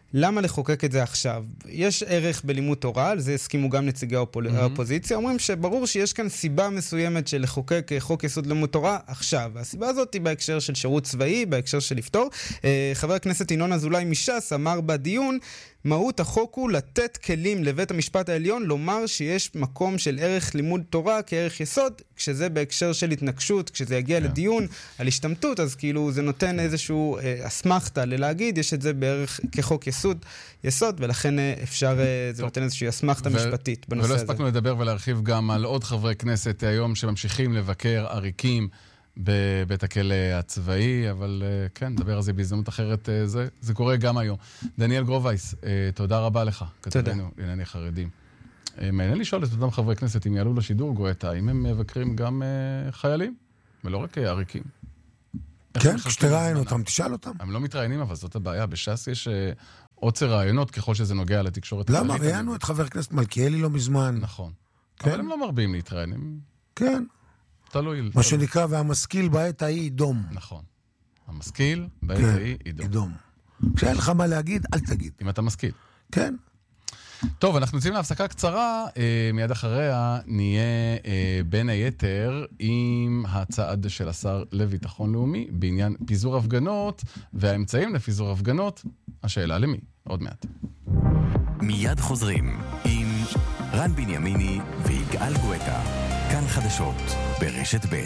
למה לחוקק את זה עכשיו? יש ערך בלימוד תורה, על זה הסכימו גם נציגי האופוזיציה, אומרים שברור שיש כאן סיבה מסוימת של לחוקק חוק יסוד לימוד תורה עכשיו. והסיבה הזאת היא בהקשר של שירות צבאי, בהקשר של לפתור. חבר הכנסת ינון אזולאי מש"ס אמר בדיון, מהות החוק הוא לתת כלים לבית המשפט העליון לומר שיש מקום של ערך לימוד תורה כערך יסוד, כשזה בהקשר של התנגשות, כשזה יגיע לדיון על השתמטות, אז כאילו זה נותן איזשהו אסמכתה ללהגיד, יש את זה בערך כחוק יסוד, ולכן אפשר, זה נותן איזושהי אסמכתה משפטית בנושא הזה. ולא הספקנו לדבר ולהרחיב גם על עוד חברי כנסת היום שממשיכים לבקר עריקים בבית הכלא הצבאי, אבל כן, נדבר על זה בהזדמנות אחרת, זה קורה גם היום. דניאל גרובייס, תודה רבה לך, כתבנו לענייני חרדים. מעניין לשאול את אותם חברי כנסת, אם יעלו לשידור גואטה, אם הם מבקרים גם חיילים, ולא רק עריקים. כן, כשתראיין אותם, תשאל אותם. הם לא מתראיינים, אבל זאת הבעיה. בש"ס יש עוצר רעיונות ככל שזה נוגע לתקשורת. למה? ראיינו את חבר הכנסת מלכיאלי לא מזמן. נכון. אבל הם לא מרבים להתראיין. כן. תלוי. מה שנקרא, והמשכיל בעת ההיא ידום. נכון. המשכיל בעת ההיא ידום. כשאין לך מה להגיד, אל תגיד. אם אתה משכיל. כן. טוב, אנחנו יוצאים להפסקה קצרה, מיד אחריה נהיה בין היתר עם הצעד של השר לביטחון לאומי בעניין פיזור הפגנות והאמצעים לפיזור הפגנות. השאלה למי? עוד מעט. מיד חוזרים עם רן בנימיני ויגאל גואטה. כאן חדשות ברשת ב'.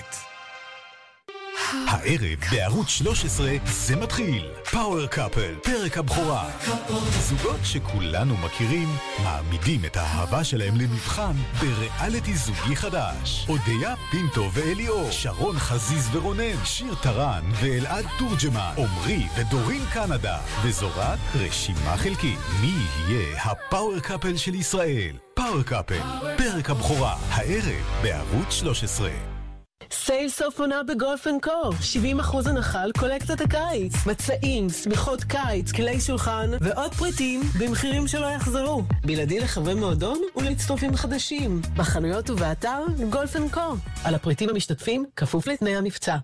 הערב בערוץ 13 זה מתחיל. פאוור קאפל, פרק הבכורה. זוגות שכולנו מכירים מעמידים את האהבה שלהם למבחן בריאליטי זוגי חדש. אודיה פינטו ואליאור, שרון חזיז ורונן, שיר טרן ואלעד תורג'מה, עומרי ודורין קנדה. וזו רק רשימה חלקית. מי יהיה הפאוור קאפל של ישראל? פאוור קאפל, פרק הבכורה. הערב בערוץ 13. סייל סוף עונה בגולף אנד קו. 70% הנחה על קולקציית הקיץ. מצעים, שמיכות קיץ, כלי שולחן ועוד פריטים במחירים שלא יחזרו. בלעדי לחברי מועדון ולהצטרפים חדשים. בחנויות ובאתר גולף אנד קו. על הפריטים המשתתפים כפוף לתנאי המבצע.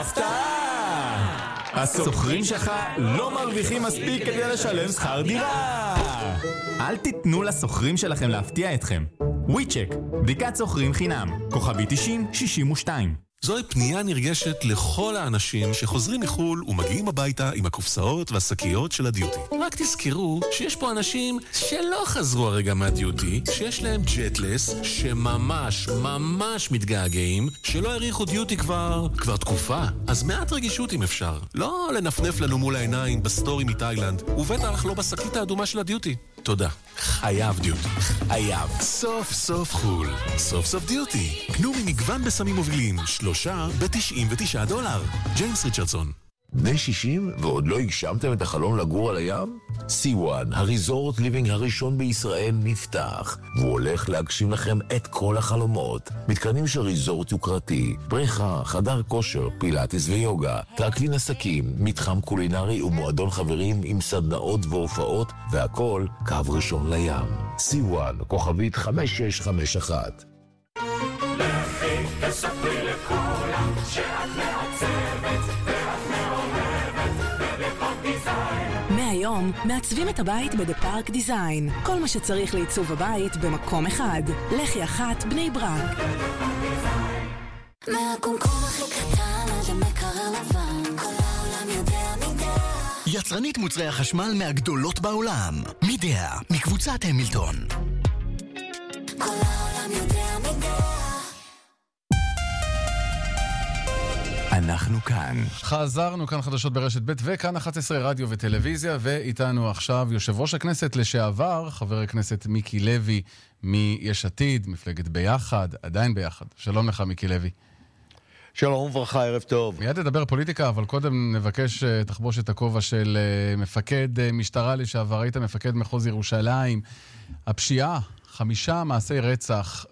הפתעה! הסוחרים שלך לא מרוויחים מספיק כדי לשלם שכר דירה. אל תיתנו לסוחרים שלכם להפתיע אתכם. וויצ'ק, בדיקת סוחרים חינם, כוכבי 9062. זוהי פנייה נרגשת לכל האנשים שחוזרים מחול ומגיעים הביתה עם הקופסאות והשקיות של הדיוטי. רק תזכרו שיש פה אנשים שלא חזרו הרגע מהדיוטי, שיש להם ג'טלס, שממש מתגעגעים, שלא הריחו דיוטי כבר תקופה. אז מעט רגישות אם אפשר. לא לנפנף לנו מול העיניים בסטורי מתאילנד, ובטח לא בשקית האדומה של הדיוטי. תודה. חייב דיוטי. חייב. סוף סוף חול. סוף סוף דיוטי. קנו ממגוון בסמים מובילים. 3 ב$99. ג'יימס ריצ'רדסון. בני 60 ועוד לא הגשמתם את החלום לגור על הים? C1, הריזורט ליבינג הראשון בישראל נפתח, והוא הולך להגשים לכם את כל החלומות. מתקנים של ריזורט יוקרתי, בריכה, חדר כושר, פילאטיס ויוגה, טרקלין עסקים, מתחם קולינרי ומועדון חברים עם סדנאות והופעות, והכל קו ראשון לים. C1, כוכבית 5651. לכי תספרי לכולם שאת מעצבת ואת מאוהבת בדפארק דיזיין. מהיום מעצבים את הבית בדפארק דיזיין. כל מה שצריך לעיצוב הבית במקום אחד. לחי אחת בני ברק. מהקומקום הכי קטן עד המקרר לבן, כל העולם יודע מידע. יצרנית מוצרי החשמל מהגדולות בעולם. מידע, מקבוצת המילטון. כל העולם יודע מידע. אנחנו כאן. חזרנו כאן חדשות ברשת ב' וכאן 11 רדיו וטלוויזיה, ואיתנו עכשיו יושב ראש הכנסת לשעבר, חבר הכנסת מיקי לוי מיש עתיד, מפלגת ביחד, עדיין ביחד. שלום לך מיקי לוי. שלום וברכה, ערב טוב. מיד נדבר פוליטיקה, אבל קודם נבקש תחבוש את הכובע של מפקד משטרה לשעבר, היית מפקד מחוז ירושלים. הפשיעה, 5 מעשי רצח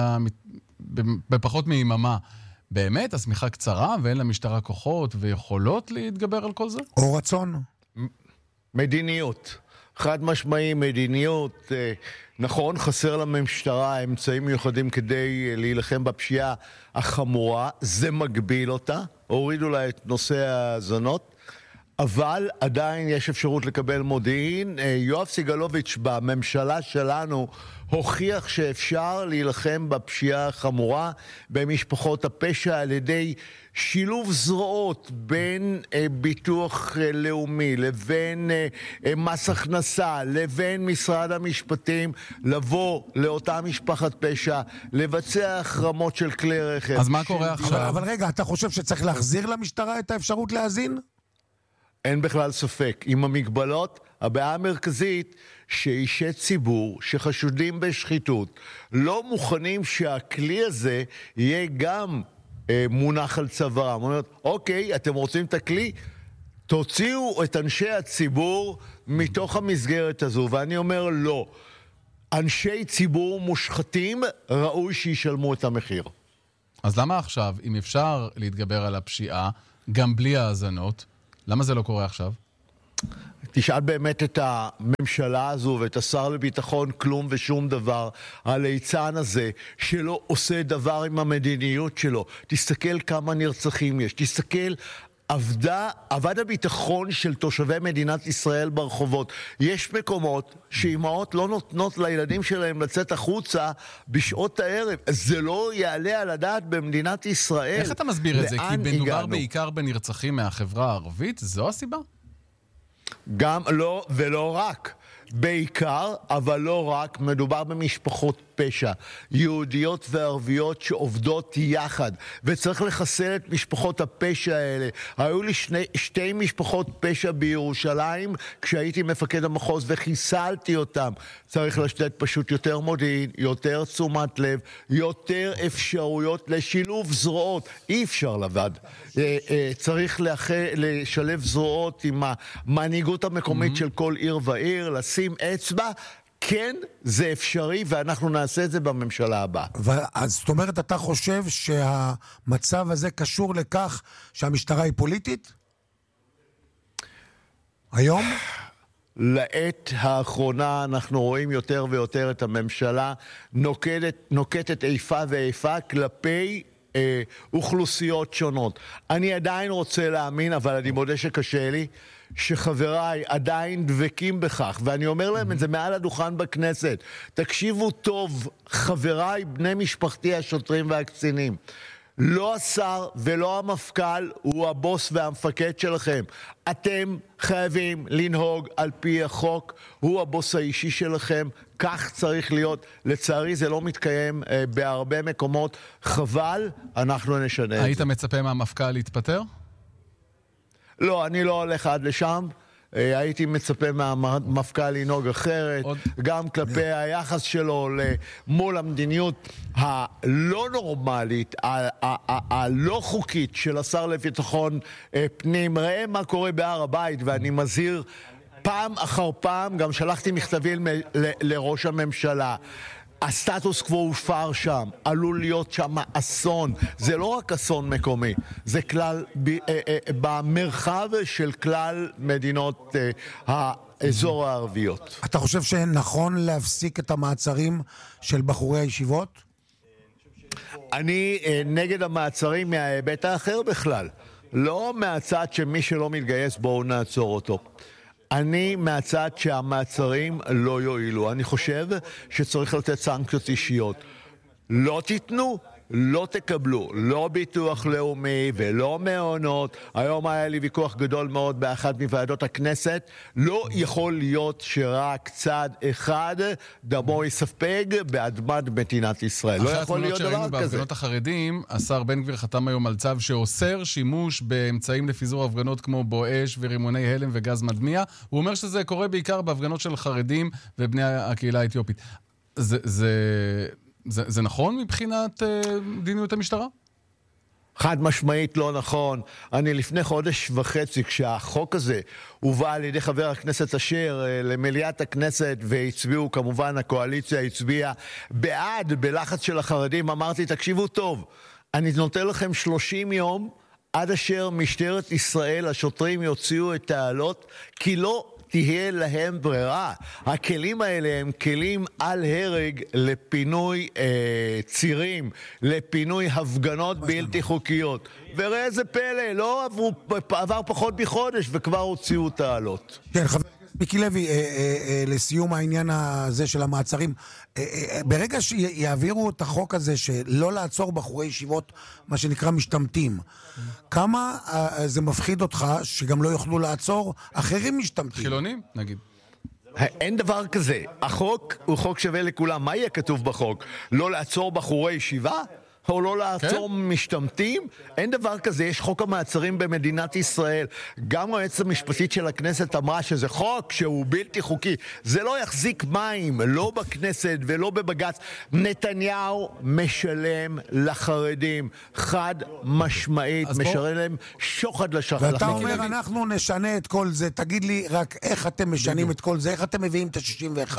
בפחות מיממה. באמת, השמיכה קצרה ואין למשטרה כוחות ויכולות להתגבר על כל זה? או רצון? מדיניות. חד משמעי מדיניות. נכון, חסר למשטרה אמצעים מיוחדים כדי להילחם בפשיעה החמורה. זה מגביל אותה. הורידו לה את נושא הזונות. אבל עדיין יש אפשרות לקבל מודיעין. יואב סגלוביץ' בממשלה שלנו הוכיח שאפשר להילחם בפשיעה החמורה במשפחות הפשע על ידי שילוב זרועות בין ביטוח לאומי לבין מס הכנסה לבין משרד המשפטים, לבוא לאותה משפחת פשע, לבצע החרמות של כלי רכב. אז מה קורה עכשיו? אבל רגע, אתה חושב שצריך להחזיר למשטרה את האפשרות להאזין? אין בכלל ספק. עם המגבלות, הבעיה המרכזית שאישי ציבור שחשודים בשחיתות לא מוכנים שהכלי הזה יהיה גם מונח על צווארם. אומרת, אוקיי, אתם רוצים את הכלי? תוציאו את אנשי הציבור מתוך המסגרת הזו. ואני אומר לא. אנשי ציבור מושחתים ראוי שישלמו את המחיר. אז למה עכשיו, אם אפשר להתגבר על הפשיעה, גם בלי האזנות, למה זה לא קורה עכשיו? תשאל באמת את הממשלה הזו ואת השר לביטחון כלום ושום דבר על היצן הזה שלא עושה דבר עם המדיניות שלו. תסתכל כמה נרצחים יש, תסתכל, עבד הביטחון של תושבי מדינת ישראל ברחובות. יש מקומות שאימהות לא נותנות לילדים שלהם לצאת החוצה בשעות הערב. זה לא יעלה על הדעת במדינת ישראל. איך אתה מסביר את זה? כי מדובר בעיקר בנרצחים מהחברה הערבית? זו הסיבה? גם לא ולא רק. בעיקר, אבל לא רק, מדובר במשפחות פשע, יהודיות וערביות שעובדות יחד, וצריך לחסל את משפחות הפשע האלה. היו לי שתי משפחות פשע בירושלים כשהייתי מפקד המחוז וחיסלתי אותם. צריך לשתת פשוט יותר מודיעין, יותר תשומת לב, יותר אפשרויות לשילוב זרועות. אי אפשר לבד. צריך לשלב זרועות עם המנהיגות המקומית של כל עיר ועיר, לשים אצבע. כן, זה אפשרי, ואנחנו נעשה את זה בממשלה הבאה. אז זאת אומרת, אתה חושב שהמצב הזה קשור לכך שהמשטרה היא פוליטית? היום? לעת האחרונה אנחנו רואים יותר ויותר את הממשלה נוקטת איפה ואיפה כלפי אוכלוסיות שונות. אני עדיין רוצה להאמין, אבל אני מודה שקשה לי, שחבריי עדיין דבקים בכך, ואני אומר להם את זה מעל הדוכן בכנסת. תקשיבו טוב, חבריי, בני משפחתי, השוטרים והקצינים. לא השר ולא המפכ"ל הוא הבוס והמפקד שלכם. אתם חייבים לנהוג על פי החוק, הוא הבוס האישי שלכם, כך צריך להיות. לצערי זה לא מתקיים בהרבה מקומות, חבל, אנחנו נשנה את זה. היית מצפה מהמפכ"ל להתפטר? לא, אני לא הולך עד לשם. הייתי מצפה מהמפכ"ל לנהוג אחרת, גם כלפי היחס שלו מול המדיניות הלא נורמלית, הלא חוקית של השר לביטחון פנים. ראה מה קורה בהר הבית, ואני מזהיר פעם אחר פעם, גם שלחתי מכתבים לראש הממשלה. הסטטוס קוו הופר שם, עלול להיות שם אסון. זה לא רק אסון מקומי, זה כלל במרחב של כלל מדינות האזור הערביות. אתה חושב שנכון להפסיק את המעצרים של בחורי הישיבות? אני נגד המעצרים מההיבט האחר בכלל. לא מהצד שמי שלא מתגייס בואו נעצור אותו. אני מהצד שהמעצרים לא יועילו. אני חושב שצריך לתת סנקציות אישיות. לא תיתנו, לא תקבלו, לא ביטוח לאומי ולא מעונות. היום היה לי ויכוח גדול מאוד באחת מוועדות הכנסת. לא יכול להיות שרק צד אחד דמו יספג באדמת מדינת ישראל. לא יכול להיות דבר כזה. אחרי התמונות שראינו בהפגנות החרדים, השר בן גביר חתם היום על צו שאוסר שימוש באמצעים לפיזור הפגנות כמו בואש ורימוני הלם וגז מדמיע. הוא אומר שזה קורה בעיקר בהפגנות של חרדים ובני הקהילה האתיופית. זה נכון מבחינת מדיניות המשטרה? חד משמעית לא נכון. אני לפני חודש וחצי, כשהחוק הזה הובא על ידי חבר הכנסת אשר למליאת הכנסת, והצביעו, כמובן הקואליציה הצביעה בעד בלחץ של החרדים, אמרתי, תקשיבו טוב, אני נותן לכם 30 יום עד אשר משטרת ישראל, השוטרים יוציאו את העלות, כי לא תהיה להם ברירה. הכלים האלה הם כלים על הרג לפינוי צירים, לפינוי הפגנות בלתי חוקיות. וראה איזה פלא, לא עבר פחות מחודש וכבר הוציאו תעלות. כן, חבר מיקי לוי, לסיום העניין הזה של המעצרים, ברגע שיעבירו את החוק הזה שלא לעצור בחורי ישיבות, מה שנקרא משתמטים, כמה זה מפחיד אותך שגם לא יוכלו לעצור אחרים משתמטים? חילונים, נגיד. אין דבר כזה. החוק הוא חוק שווה לכולם. מה יהיה כתוב בחוק? לא לעצור בחורי ישיבה? או לא לעצור משתמטים? אין דבר כזה. יש חוק המעצרים במדינת ישראל. גם היועצת המשפטית של הכנסת אמרה שזה חוק שהוא בלתי חוקי. זה לא יחזיק מים, לא בכנסת ולא בבג"ץ. נתניהו משלם לחרדים חד משמעית, משלם שוחד לחרדים. ואתה אומר אנחנו נשנה את כל זה. תגיד לי רק איך אתם משנים את כל זה, איך אתם מביאים את ה-61?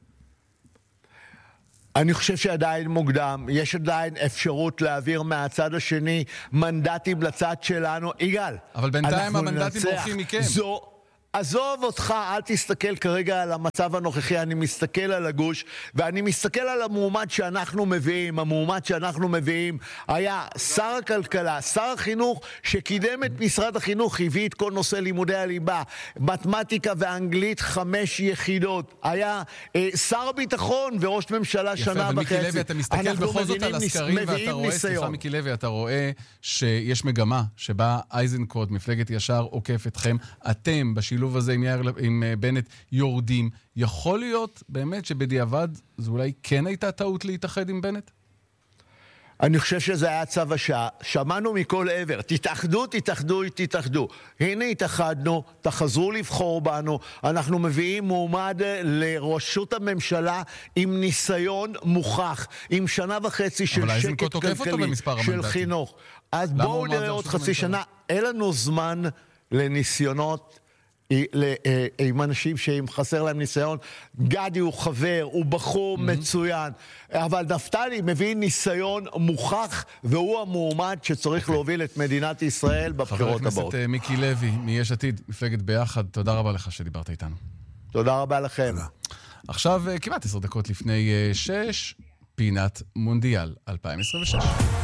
אני חושב שעדיין מוקדם, יש עדיין אפשרות להעביר מהצד השני מנדטים לצד שלנו. יגאל, אבל בינתיים המנדטים הולכים מכם. עזוב אותך, אל תסתכל כרגע על המצב הנוכחי, אני מסתכל על הגוש, ואני מסתכל על המועמד שאנחנו מביאים. המועמד שאנחנו מביאים היה שר הכלכלה, שר החינוך שקידם את משרד החינוך, הביא את כל נושא לימודי הליבה, מתמטיקה ואנגלית 5 יחידות. היה שר הביטחון וראש ממשלה שנה וחצי. מיקי לוי, אתה מסתכל בכל זאת על הסקרים ואתה רואה, סליחה מיקי לוי, אתה רואה שיש מגמה שבה אייזנקוט, מפלגת ישר, עוקף אתכם, אתם בשילוב הזה עם בנט יורדים. יכול להיות באמת שבדיעבד זו אולי כן הייתה טעות להתאחד עם בנט? אני חושב שזה היה צו השעה. שמענו מכל עבר, תתאחדו, תתאחדו, תתאחדו. הנה התאחדנו, תחזרו לבחור בנו. אנחנו מביאים מועמד לראשות הממשלה עם ניסיון מוכח, עם 1.5 שנה של שקט כלכלי, של חינוך. אז בואו נראה עוד חצי שנה. אין לנו זמן לניסיונות עם אנשים שהם חסר להם ניסיון. גדי הוא חבר, הוא בחור מצוין, אבל נפתלי מביא ניסיון מוכח, והוא המועמד שצריך להוביל את מדינת ישראל בבחירות הבאות. חבר הכנסת מיקי לוי, מיש עתיד, מפלגת ביחד, תודה רבה לך שדיברת איתנו. תודה רבה לכם. עכשיו, כמעט 10 דקות לפני 6, פינת מונדיאל 2026.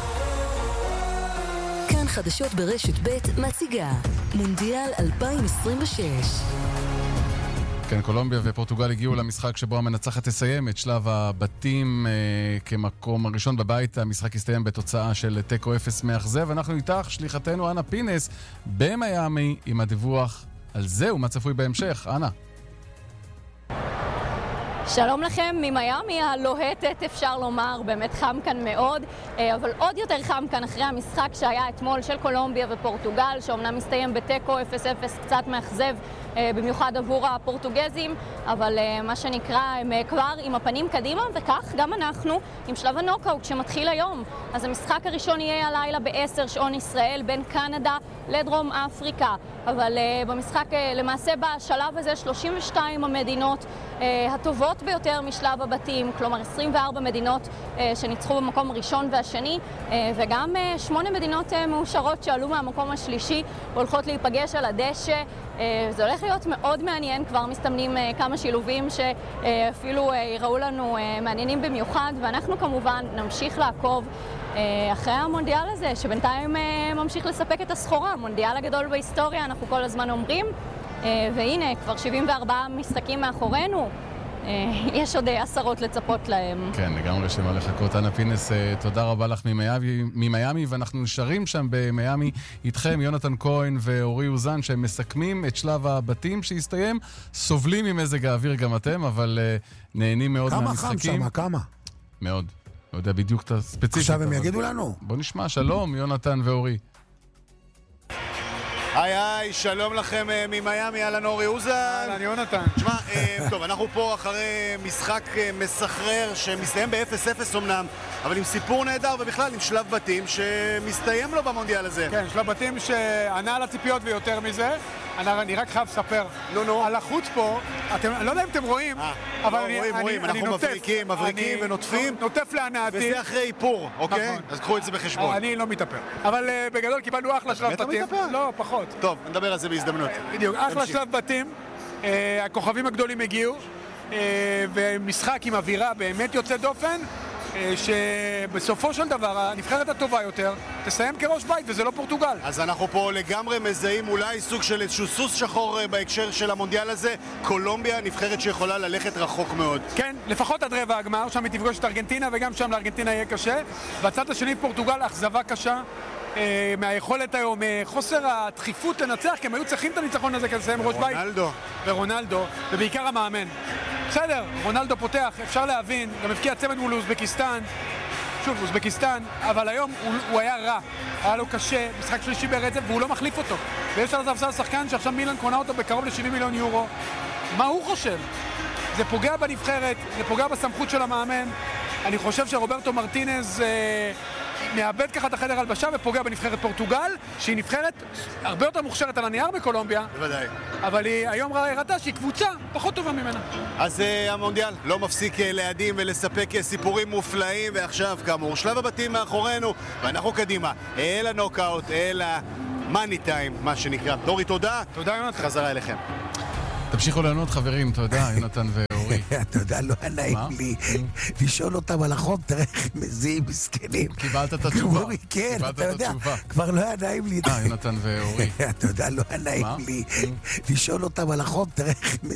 כאן חדשות ברשת ב' מציגה מונדיאל 2026. כן, קולומביה ופורטוגל הגיעו למשחק שבו המנצחת תסיים את שלב הבתים כמקום הראשון בבית. המשחק הסתיים בתוצאה של תיקו 0 מאכזב. אנחנו איתך, שליחתנו אנה פינס במיימי עם הדיווח על זה ומה צפוי בהמשך. אנה. שלום לכם ממיימי הלוהטת, אפשר לומר, באמת חם כאן מאוד, אבל עוד יותר חם כאן אחרי המשחק שהיה אתמול של קולומביה ופורטוגל, שאומנם מסתיים בתיקו 0-0, קצת מאכזב במיוחד עבור הפורטוגזים, אבל מה שנקרא הם כבר עם הפנים קדימה, וכך גם אנחנו עם שלב הנוקאוט שמתחיל היום. אז המשחק הראשון יהיה הלילה ב-10 שעון ישראל בין קנדה לדרום אפריקה, אבל במשחק למעשה בשלב הזה 32 המדינות הטובות ביותר משלב הבתים, כלומר 24 מדינות שניצחו במקום הראשון והשני, וגם 8 מדינות מאושרות שעלו מהמקום השלישי הולכות להיפגש על הדשא. זה הולך להיות מאוד מעניין, כבר מסתמנים כמה שילובים שאפילו יראו לנו מעניינים במיוחד, ואנחנו כמובן נמשיך לעקוב אחרי המונדיאל הזה, שבינתיים ממשיך לספק את הסחורה, המונדיאל הגדול בהיסטוריה, אנחנו כל הזמן אומרים, והנה, כבר 74 משחקים מאחורינו, יש עוד עשרות לצפות להם. כן, לגמרי שמה לחכות. אנה פינס, תודה רבה לך ממיימי, ואנחנו נשארים שם במיימי איתכם, יונתן כהן ואורי אוזן, שהם מסכמים את שלב הבתים שהסתיים, סובלים ממזג האוויר גם אתם, אבל נהנים מאוד מהמשחקים. כמה חם שם, כמה? מאוד. לא יודע בדיוק את הספציפית. עכשיו הם יגידו לנו. בוא נשמע, שלום, יונתן ואורי. היי, שלום לכם ממיימי, אהלן אורי אוזן. אהלן יונתן. תשמע, טוב, אנחנו פה אחרי משחק מסחרר שמסתיים ב-0-0 אמנם, אבל עם סיפור נהדר ובכלל עם שלב בתים שמסתיים לו במונדיאל הזה. כן, שלב בתים שענה על הציפיות ויותר מזה. אני רק חייב לספר על החוץ פה, אני לא יודע אם אתם רואים, אבל רואים, אנחנו מבריקים ונוטפים. נוטף להנאתי. וזה אחרי איפור, אוקיי? אז קחו את זה בחשבון. אני לא מתאפר. אבל בגדול קיבלנו אחלה שלב בתים. לא, פחות. טוב, נדבר על זה בהזדמנות. בדיוק, אחלה שלב בתים. הכוכבים הגדולים הגיעו, ומשחק עם אווירה באמת יוצא דופן, שבסופו של דבר הנבחרת הטובה יותר תסיים כראש בית, וזה לא פורטוגל. אז אנחנו פה לגמרי מזהים אולי סוג של איזשהו סוס שחור בהקשר של המונדיאל הזה. קולומביה, נבחרת שיכולה ללכת רחוק מאוד. כן, לפחות עד רבע הגמר, שם היא תפגוש את ארגנטינה, וגם שם לארגנטינה יהיה קשה. והצד השני פורטוגל, אכזבה קשה מהיכולת היום, חוסר הדחיפות לנצח, כי הם היו צריכים את הניצחון הזה כדי לסיים ראש בית. ורונלדו, ובעיקר המאמן. בסדר, רונלדו פותח, אפשר להבין, גם הפקיע צמד מול אוזבקיסטן, שוב, אוזבקיסטן, אבל היום הוא היה רע, היה לו קשה, משחק שלישי ברצף, והוא לא מחליף אותו. ויש על הספסל שחקן שעכשיו מילאן קונה אותו בקרוב ל-70 מיליון יורו. מה הוא חושב? זה פוגע בנבחרת, זה פוגע בסמכות של המאמן. אני חושב שרוברטו מרטינז מאבד ככה את החדר הלבשה ופוגע בנבחרת פורטוגל, שהיא נבחרת הרבה יותר מוכשרת על הנייר בקולומביה. בוודאי. אבל היא היום ראתה שהיא קבוצה פחות טובה ממנה. אז המונדיאל לא מפסיק להדהים ולספק סיפורים מופלאים, ועכשיו כאמור שלב הבתים מאחורינו, ואנחנו קדימה אל הנוקאוט, אל המאני טיים, מה שנקרא. דורי, תודה. תודה, יונתן. חזרה אליכם. תמשיכו לענות חברים, תודה, יונתן ואורי. אתה יודע, לא היה נעים לי לשאול אותם על החום, תראה איך הם מזיעים מסכנים. קיבלת את התשובה. כן, אתה יודע, כבר לא היה נעים לי. יונתן ואורי. אתה יודע, לא היה נעים לי לשאול אותם על החום, תראה איך הם